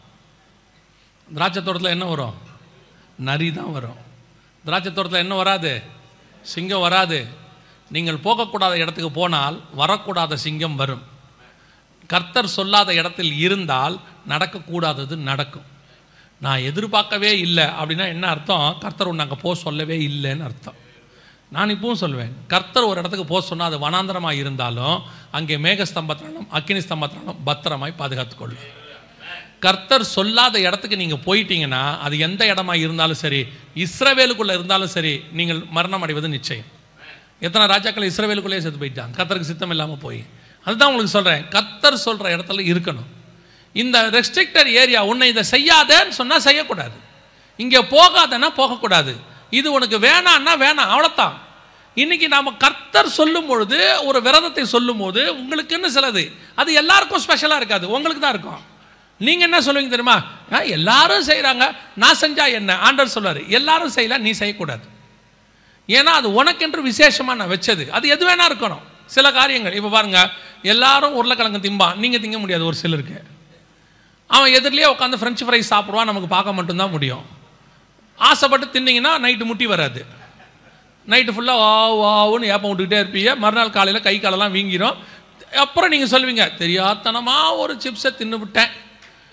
திராட்சை தோட்டத்தில் என்ன வரும்? நரி தான் வரும். திராட்சை தோட்டத்தில் என்ன வராது? சிங்கம் வராது. நீங்கள் போகக்கூடாத இடத்துக்கு போனால் வரக்கூடாத சிங்கம் வரும். கர்த்தர் சொல்லாத இடத்தில் இருந்தால் நடக்கக்கூடாதது நடக்கும். நான் எதிர்பார்க்கவே இல்லை அப்படின்னா என்ன அர்த்தம்? கர்த்தர் ஒன்று அங்கே போக சொல்லவே இல்லைன்னு அர்த்தம். நான் இப்பவும் சொல்வேன், கர்த்தர் ஒரு இடத்துக்கு போக சொன்னால் அது வனாந்தரமாக இருந்தாலும் அங்கே மேகஸ்தம்பத்தினாலும் அக்கினி ஸ்தம்பத்தினாலும் பத்திரமாய் பாதுகாத்துக்கொள்ளும். கர்த்தர் சொல்லாத இடத்துக்கு நீங்கள் போயிட்டீங்கன்னா அது எந்த இடமா இருந்தாலும் சரி, இஸ்ரவேலுக்குள்ளே இருந்தாலும் சரி, நீங்கள் மரணம் அடைவது நிச்சயம். எத்தனை ராஜாக்கள் இஸ்ரவேலுக்குள்ளேயே செத்து போயிட்டாங்க, கர்த்தருக்கு சித்தம் இல்லாமல் போய். அதுதான் உங்களுக்கு சொல்கிறேன், கர்த்தர் சொல்கிற இடத்துல இருக்கணும். இந்த ரெஸ்ட்ரிக்டட் ஏரியா, உன்னை இதை செய்யாதேன்னு சொன்னால் செய்யக்கூடாது, இங்கே போகாதன்னா போகக்கூடாது, இது உனக்கு வேணான்னா வேணாம், அவ்வளோதான். இன்னைக்கு நாம் கர்த்தர் சொல்லும் பொழுது, ஒரு விரதத்தை சொல்லும் போது உங்களுக்குன்னு சிலது அது எல்லாருக்கும் ஸ்பெஷலாக இருக்காது, உங்களுக்கு தான் இருக்கும். நீங்கள் என்ன சொல்லுவீங்க தெரியுமா? எல்லாரும் செய்கிறாங்க, நான் செஞ்சா என்ன? ஆண்டவர் சொல்வார், எல்லாரும் செய்யலாம், நீ செய்யக்கூடாது. ஏன்னா அது உனக்கென்று விசேஷமாக நான் வச்சது. அது எது வேணா இருக்கணும். சில காரியங்கள் இப்போ பாருங்க, எல்லாரும் உருளைக்கிழங்கு திம்பான், நீங்கள் திங்க முடியாது. ஒரு சிலருக்கு அவன் எதிரிலேயே உட்காந்து ஃப்ரெஞ்சு ஃப்ரைஸ் சாப்பிடுவான், நமக்கு பார்க்க மட்டும்தான் முடியும். ஆசைப்பட்டு தின்னீங்கன்னா நைட்டு முட்டி வராது, நைட்டு ஃபுல்லாக வாவுன்னு ஏப்பம் விட்டுக்கிட்டே இருப்பீங்க. மறுநாள் காலையில் கை காலெல்லாம் வீங்கிடும். அப்புறம் நீங்கள் சொல்லுவீங்க, தெரியாதனமாக ஒரு சிப்ஸை தின்னு விட்டேன்.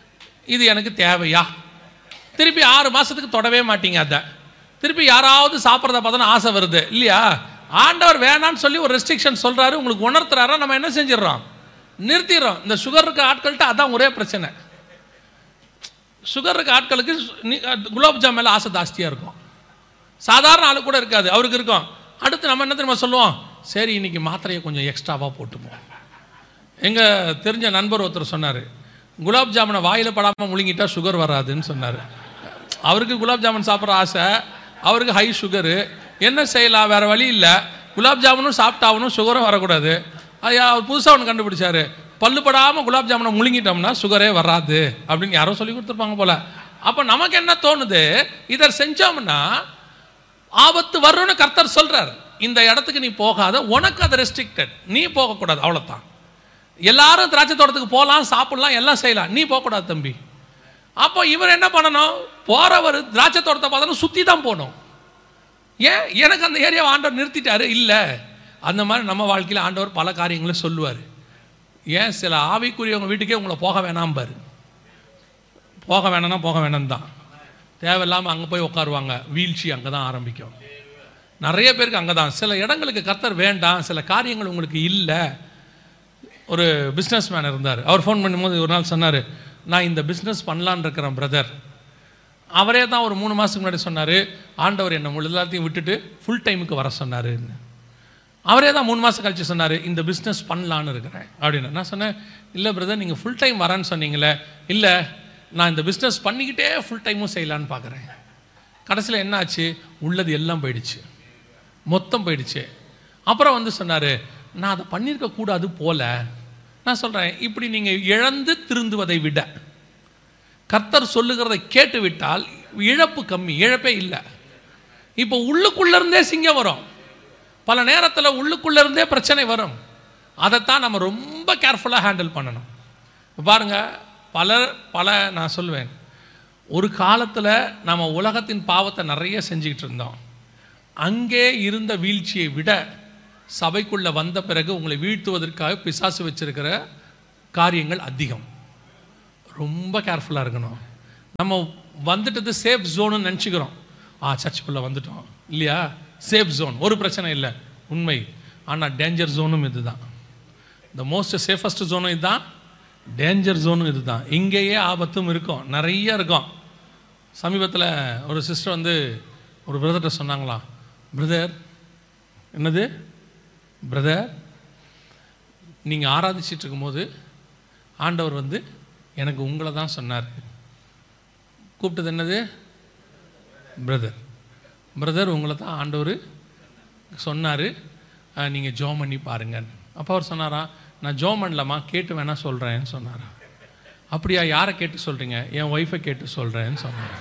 இது எனக்கு தேவையா? திருப்பி 6 மாதத்துக்கு தொடவே மாட்டீங்க. அதை திருப்பி யாராவது சாப்பிட்றத பார்த்தோன்னா ஆசை வருது இல்லையா? ஆண்டவர் வேணான்னு சொல்லி ஒரு ரெஸ்ட்ரிக்ஷன் சொல்கிறாரு, உங்களுக்கு உணர்த்துறாரா, நம்ம என்ன செஞ்சிடறோம்? நிறுத்திடுறோம். இந்த சுகர் இருக்க ஆட்கள்கிட்ட அதான் ஒரே பிரச்சனை. சுகர் இருக்க ஆட்களுக்கு குலாப் ஜாம் மேலே ஆசை ஜாஸ்தியாக இருக்கும். சாதாரண ஆளு கூட இருக்காது, அவருக்கு இருக்கும். அடுத்து நம்ம என்ன தெரியுமா சொல்லுவோம்? சரி இன்னைக்கு மாத்திரையை கொஞ்சம் எக்ஸ்ட்ராவாக போட்டுப்போம். எங்கள் தெரிஞ்ச நண்பர் ஒருத்தர் சொன்னார், குலாப் ஜாமுனை வாயில் படாமல் முழுங்கிட்டா சுகர் வராதுன்னு சொன்னார். அவருக்கு குலாப் ஜாமுன் சாப்பிட்ற ஆசை, அவருக்கு ஹை சுகரு. என்ன செய்யலாம், வேறு வழி இல்லை. குலாப் ஜாமுனும் சாப்பிட்டாகணும், சுகரும் வரக்கூடாது. அவர் புதுசாக ஒன்று கண்டுபிடிச்சாரு, பல்லுப்படாமல் குலாப் ஜாமுனை முழுங்கிட்டோம்னா சுகரே வராது அப்படின்னு யாரோ சொல்லி கொடுத்துருப்பாங்க போல. அப்போ நமக்கு என்ன தோணுது, இதை செஞ்சோம்னா ஆபத்து வரும்னு கர்த்தர் சொல்கிறார். இந்த இடத்துக்கு நீ போகாத, உனக்கு அது ரெஸ்ட்ரிக்டட், நீ போகக்கூடாது, அவ்வளோதான். எல்லாரும் திராட்சை தோட்டத்துக்கு போகலாம், சாப்பிடலாம், எல்லாம் செய்யலாம், நீ போகக்கூடாது தம்பி. அப்போ இவர் என்ன பண்ணணும்? போகிறவர் திராட்சை தோட்டத்தை பார்த்தோன்னா சுற்றி தான் போகணும். ஏன்? எனக்கு அந்த ஏரியாவை ஆண்டவர் நிறுத்திட்டாரு. இல்லை, அந்த மாதிரி நம்ம வாழ்க்கையில் ஆண்டவர் பல காரியங்களும் சொல்லுவார். ஏன் சில ஆவிக்குரியவங்க வீட்டுக்கே உங்களை போக வேணாம் பாரு. போக வேணாம்னா போக வேணாம் தான். தேவையில்லாமல் அங்கே போய் உட்காருவாங்க, வீழ்ச்சி அங்கே தான் ஆரம்பிக்கும். நிறைய பேருக்கு அங்கே தான். சில இடங்களுக்கு கர்த்தர் வேண்டாம், சில காரியங்கள் உங்களுக்கு இல்லை. ஒரு பிஸ்னஸ் மேன் இருந்தார், அவர் ஃபோன் பண்ணும்போது ஒரு நாள் சொன்னார், நான் இந்த பிஸ்னஸ் பண்ணலான்னு இருக்கிறேன் பிரதர். அவரே தான் ஒரு 3 மாதத்துக்கு முன்னாடி சொன்னார், ஆண்டவர் என்னை எல்லாத்தையும் விட்டுட்டு ஃபுல் டைமுக்கு வர சொன்னாருன்னு. அவரே தான் 3 மாதம் கழிச்சு சொன்னார், இந்த பிஸ்னஸ் பண்ணலான்னு இருக்கிறேன் அப்படின்னு. நான் சொன்னேன், இல்லை பிரதர் நீங்கள் ஃபுல் டைம் வரேன்னு சொன்னீங்களே. இல்லை, நான் இந்த பிஸ்னஸ் பண்ணிக்கிட்டே ஃபுல் டைமும் செய்யலான்னு பார்க்குறேன். கடைசியில் என்ன ஆச்சு? உள்ளது எல்லாம் போயிடுச்சு, மொத்தம் போயிடுச்சு. அப்புறம் வந்து சொன்னார், நான் அதை பண்ணியிருக்க கூடாது போல. நான் சொல்கிறேன், இப்படி நீங்கள் இழந்து திருந்துவதை விட கர்த்தர் சொல்லுகிறதை கேட்டு விட்டால் இழப்பு கம்மி, இழப்பே இல்லை. இப்போ உள்ளுக்குள்ளேருந்தே சிங்கம் வரும், பல நேரத்தில் உள்ளுக்குள்ளேருந்தே பிரச்சனை வரும். அதைத்தான் நம்ம ரொம்ப கேர்ஃபுல்லாக ஹேண்டில் பண்ணணும். பாருங்கள், நான் சொல்லுவேன், ஒரு காலத்தில் நம்ம உலகத்தின் பாவத்தை நிறைய செஞ்சுக்கிட்டு இருந்தோம். அங்கே இருந்த வீழ்ச்சியை விட சபைக்குள்ளே வந்த பிறகு உங்களை வீழ்த்துவதற்காக பிசாசு வச்சிருக்கிற காரியங்கள் அதிகம். ரொம்ப கேர்ஃபுல்லாக இருக்கணும். நம்ம வந்துட்டது சேஃப் ஜோனு நினச்சிக்கிறோம். சர்ச்சுக்குள்ளே வந்துட்டோம் இல்லையா, சேஃப் ஜோன், ஒரு பிரச்சனை இல்லை, உண்மை. ஆனால் டேஞ்சர் ஜோனும் இது தான். த மோஸ்ட் சேஃபஸ்ட் ஜோனும் இதுதான், டேஞ்சர் ஜோனும் இது தான். இங்கேயே ஆபத்தும் இருக்கும், நிறைய இருக்கும். சமீபத்தில் ஒரு சிஸ்டர் வந்து ஒரு பிரதர்கிட்ட சொன்னாங்களாம், பிரதர், என்னது பிரதர், நீங்கள் ஆராதிச்சிட்டு இருக்கும்போது ஆண்டவர் வந்து எனக்கு உங்களை தான் சொன்னார். கூப்பிட்டது என்னது? பிரதர். பிரதர் உங்களை தான் ஆண்டவர் சொன்னார், நீங்கள் ஜோம் பண்ணி பாருங்கன்னு. அப்போ அவர் சொன்னாரா, நான் ஜோம் பண்ணலாமா, கேட்டு வேணா சொல்கிறேன்னு சொன்னாரா. அப்படியா, யாரை கேட்டு சொல்கிறீங்க? என் ஒய்ஃபை கேட்டு சொல்கிறேன்னு சொன்னார்.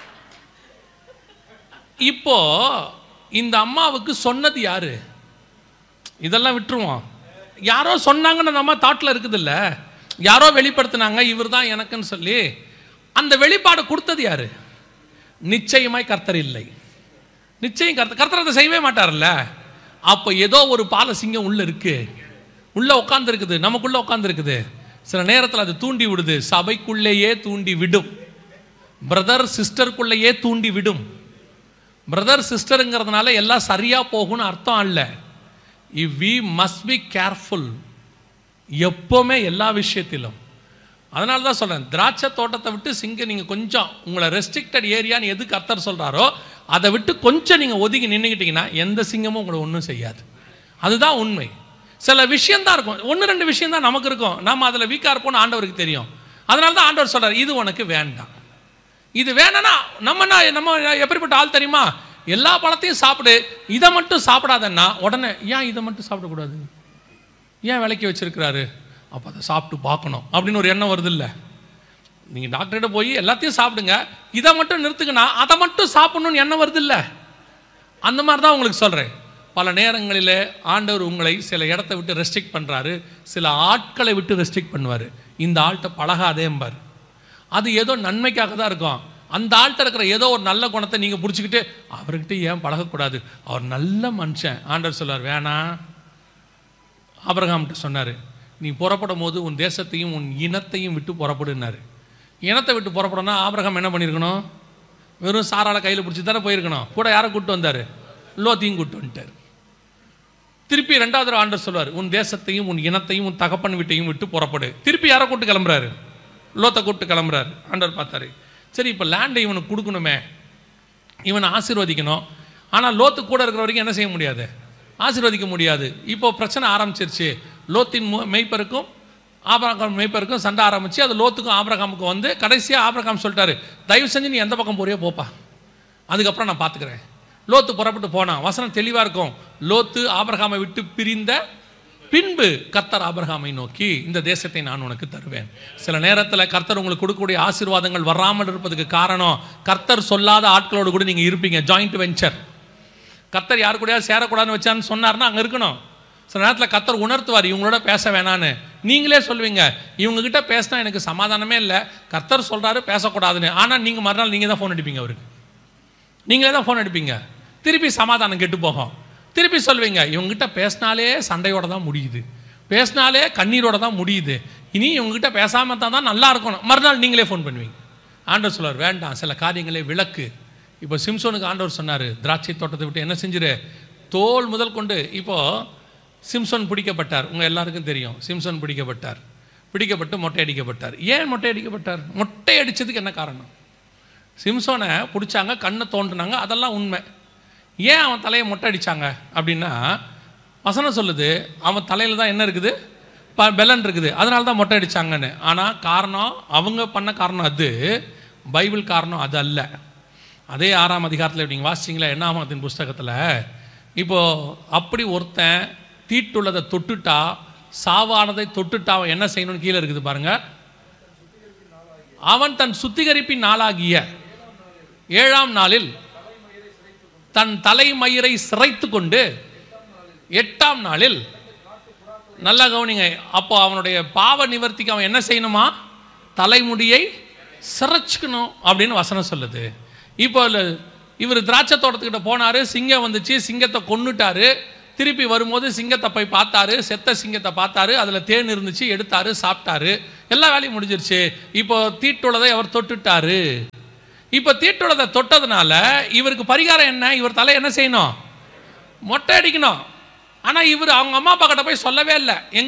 இப்போ இந்த அம்மாவுக்கு சொன்னது யாரு? இதெல்லாம் விட்டுருவோம். யாரோ சொன்னாங்கன்னு நம்ம தாட்டில் இருக்குது இல்லை, யாரோ வெளிப்படுத்தினாங்க இவர் தான் எனக்குன்னு சொல்லி. அந்த வெளிப்பாடு கொடுத்தது யாரு? நிச்சயமாய் கர்த்தர் இல்லை. நிச்சயம் கர்த்தர் அதை செய்யவே மாட்டார்ல. அப்போ ஏதோ ஒரு பாலசிங்கம் உள்ள இருக்கு, உள்ள உட்கார்ந்து இருக்குது, நமக்குள்ள உட்கார்ந்து இருக்குது. சில நேரத்தில் அது தூண்டி விடுது, சபைக்குள்ளேயே தூண்டி விடும், பிரதர் சிஸ்டருக்குள்ளேயே தூண்டி விடும். பிரதர் சிஸ்டருங்கிறதுனால எல்லாம் சரியா போகும்னு அர்த்தம் அல்ல. வி மஸ்ட் பி கேர்ஃபுல் எப்போவுமே எல்லா விஷயத்திலும். அதனால தான் சொல்கிறேன், திராட்சை தோட்டத்தை விட்டு நீங்கள் கொஞ்சம் உங்களை ரெஸ்ட்ரிக்டட் ஏரியான்னு எது கர்த்தர் சொல்கிறாரோ அதை விட்டு கொஞ்சம் நீங்கள் ஒதுங்கி நின்றுக்கிட்டீங்கன்னா எந்த சிங்கமும் உங்களை ஒன்றும் செய்யாது. அதுதான் உண்மை. சில விஷயந்தான் இருக்கும், 1-2 விஷயம் தான் நமக்கு இருக்கும், நம்ம அதில் வீக்காக இருப்போம்னு ஆண்டவருக்கு தெரியும். அதனால தான் ஆண்டவர் சொல்கிறார், இது உனக்கு வேண்டாம், இது வேணான்னா. நம்ம எப்படிப்பட்ட ஆள் தெரியுமா? எல்லா பழத்தையும் சாப்பிடு, இதை மட்டும் சாப்பிடாதன்னா உடனே ஏன் இதை மட்டும் சாப்பிடக்கூடாது, ஏன் விலைக்கு வச்சிருக்கிறாரு, அப்போ அதை சாப்பிட்டு பார்க்கணும் அப்படின்னு ஒரு எண்ணம் வருது இல்லை. நீங்கள் டாக்டர்கிட்ட போய் எல்லாத்தையும் சாப்பிடுங்க, இதை மட்டும் நிறுத்துக்குன்னா அதை மட்டும் சாப்பிடணும்னு எண்ணம் வருது இல்லை. அந்த மாதிரி தான் உங்களுக்கு சொல்கிறேன். பல நேரங்களில் ஆண்டவர் உங்களை சில இடத்த விட்டு ரெஸ்ட்ரிக்ட் பண்ணுறாரு, சில ஆட்களை விட்டு ரெஸ்ட்ரிக்ட் பண்ணுவார். இந்த ஆள்கிட்ட பழகாதேம்பார். அது ஏதோ நன்மைக்காக தான் இருக்கும். அந்த ஆள்கிட்ட இருக்கிற ஏதோ ஒரு நல்ல குணத்தை நீங்கள் பிடிச்சிக்கிட்டு அவர்கிட்ட ஏன் பழகக்கூடாது, அவர் நல்ல மனுஷன். ஆண்டவர் சொல்வார், வேணாம். ஆபிரகாம்கிட்ட சொன்னார், நீ புறப்படும் போது உன் தேசத்தையும் உன் இனத்தையும் விட்டு புறப்படுனாரு. இனத்தை விட்டு புறப்படணும்னா ஆபிரகாம் என்ன பண்ணியிருக்கணும்? வெறும் சாரால கையில் பிடிச்சி தானே போயிருக்கணும். கூட யாரை கூப்பிட்டு வந்தார்? லோத்தையும் கூப்பிட்டு வந்துட்டார். திருப்பி 2வது தடவை ஆண்டவர் சொல்வார், உன் தேசத்தையும் உன் இனத்தையும் உன் தகப்பன் வீட்டையும் விட்டு புறப்படு. திருப்பி யாரை கூப்பிட்டு கிளம்புறாரு? லோத்தை கூப்பிட்டு கிளம்புறாரு. ஆண்டவர் பார்த்தாரு, சரி இப்போ லேண்டை இவனுக்கு கொடுக்கணுமே, இவனை ஆசீர்வதிக்கணும். ஆனால் லோத்து கூட இருக்கிற வரைக்கும் என்ன செய்ய முடியாது? ஆசீர்வதிக்க முடியாது. இப்போ பிரச்சனை ஆரம்பிச்சிருச்சு. லோத்தின் மெய்ப்பருக்கும் ஆபிரகாம் மெய்ப்பருக்கும் சண்டை ஆரம்பிச்சு, அது லோத்துக்கும் ஆபிரகாமுக்கும் வந்து கடைசியாக ஆபிரகாம் சொல்லிட்டாரு, தயவு செஞ்சு நீ எந்த பக்கம் போறியோ போப்பா, அதுக்கப்புறம் நான் பார்த்துக்கிறேன். லோத்து புறப்பட்டு போனான். வசனம் தெளிவாக இருக்கும். லோத்து ஆபிரகாமை விட்டு பிரிந்த பின்பு கர்த்தர் ஆபிரகாமை நோக்கி, இந்த தேசத்தை நான் உனக்கு தருவேன். சில நேரத்தில் கர்த்தர் உங்களுக்கு கொடுக்கக்கூடிய ஆசீர்வாதங்கள் வராமல் இருப்பதுக்கு காரணம், கர்த்தர் சொல்லாத ஆட்களோடு கூட நீங்கள் இருப்பீங்க. Joint venture. கர்த்தர் யாரு கூடயா சேரக்கூடாதுன்னு வச்சான்னு சொன்னார்னா அங்கே இருக்கணும். சில நேரத்தில் கர்த்தர் உணர்த்துவார், இவங்களோட பேச வேணான்னு. நீங்களே சொல்லுவீங்க, இவங்ககிட்ட பேசினா எனக்கு சமாதானமே இல்லை, கர்த்தர் சொல்கிறாரு பேசக்கூடாதுன்னு. ஆனால் நீங்கள் மறுநாள் நீங்கள் தான் ஃபோன் அடிப்பீங்க அவருக்கு. நீங்களே தான் ஃபோன் அடிப்பீங்க. திருப்பி சமாதானம் கெட்டு போகும். திருப்பி சொல்வீங்க, இவங்ககிட்ட பேசினாலே சண்டையோட தான் முடியுது, பேசினாலே கண்ணீரோட தான் முடியுது, இனி இவங்ககிட்ட பேசாமல் தான் நல்லா இருக்கணும். மறுநாள் நீங்களே ஃபோன் பண்ணுவீங்க. ஆண்டவர் சொல்வார், வேண்டாம், சில காரியங்களே விளக்கு. இப்போ சிம்சோனுக்கு ஆண்டவர் சொன்னார், திராட்சை தோட்டத்தை விட்டு என்ன செஞ்சிரு, தோல் முதல் கொண்டு. இப்போது சிம்சோன் பிடிக்கப்பட்டார். உங்கள் எல்லாருக்கும் தெரியும், சிம்சோன் பிடிக்கப்பட்டு மொட்டை அடிக்கப்பட்டார். ஏன் மொட்டை அடிக்கப்பட்டார்? மொட்டை அடித்ததுக்கு என்ன காரணம்? சிம்சோனை பிடிச்சாங்க, கண்ணை தோண்டினாங்க, அதெல்லாம் உண்மை. ஏன் அவன் தலையை மொட்டை அடித்தாங்க அப்படின்னா, வசனம் சொல்லுது அவன் தலையில் தான் என்ன இருக்குது, பெலன் இருக்குது, அதனால தான் மொட்டை அடித்தாங்கன்னு. ஆனால் காரணம், அவங்க பண்ண காரணம் அது, பைபிள் காரணம் அது அல்ல. அதே 6ஆம் அதிகாரத்தில் நீங்கள் வாசிச்சிங்களா, என்னாகமத்தின் புஸ்தகத்தில், இப்போது அப்படி ஒருத்தன் தீட்டுள்ளதை தொட்டுட்டா, சாவானதை தொட்டுட்டா அவன் என்ன செய்யணும்னு கீழே இருக்குது பாருங்க. அவன் தன் சுத்திகரிப்பின் நாளாகிய 7ஆம் நாளில் தன் தலைமயிரை சிரைத்து கொண்டு 8ஆம் நாளில், நல்லா கவனிங்க, அப்போ அவனுடைய பாவ நிவர்த்திக்கு அவன் என்ன செய்யணுமா, தலைமுடியை சிரைச்சுக்கணும் அப்படின்னு வசனம் சொல்லுது. இப்போ இவர் திராட்சை தோட்டத்துக்கிட்ட போனார், சிங்கம் வந்துச்சு, சிங்கத்தை கொன்னுட்டாரு. திருப்பி வரும்போது சிங்கத்தை போய் பார்த்தாரு, செத்த சிங்கத்தை பார்த்தாரு, அதில் தேன் இருந்துச்சு, எடுத்தாரு, சாப்பிட்டாரு, எல்லா வேலையும் முடிஞ்சிருச்சு. இப்போ தீட்டுள்ளதை அவர் தொட்டுட்டாரு. இப்போ தீட்டுள்ளதை தொட்டதுனால இவருக்கு பரிகாரம் என்ன, இவர் தலை என்ன செய்யணும், மொட்டை அடிக்கணும். ஆனால் இவர் அவங்க அம்மா அப்பா கிட்ட போய் சொல்லவே இல்லை.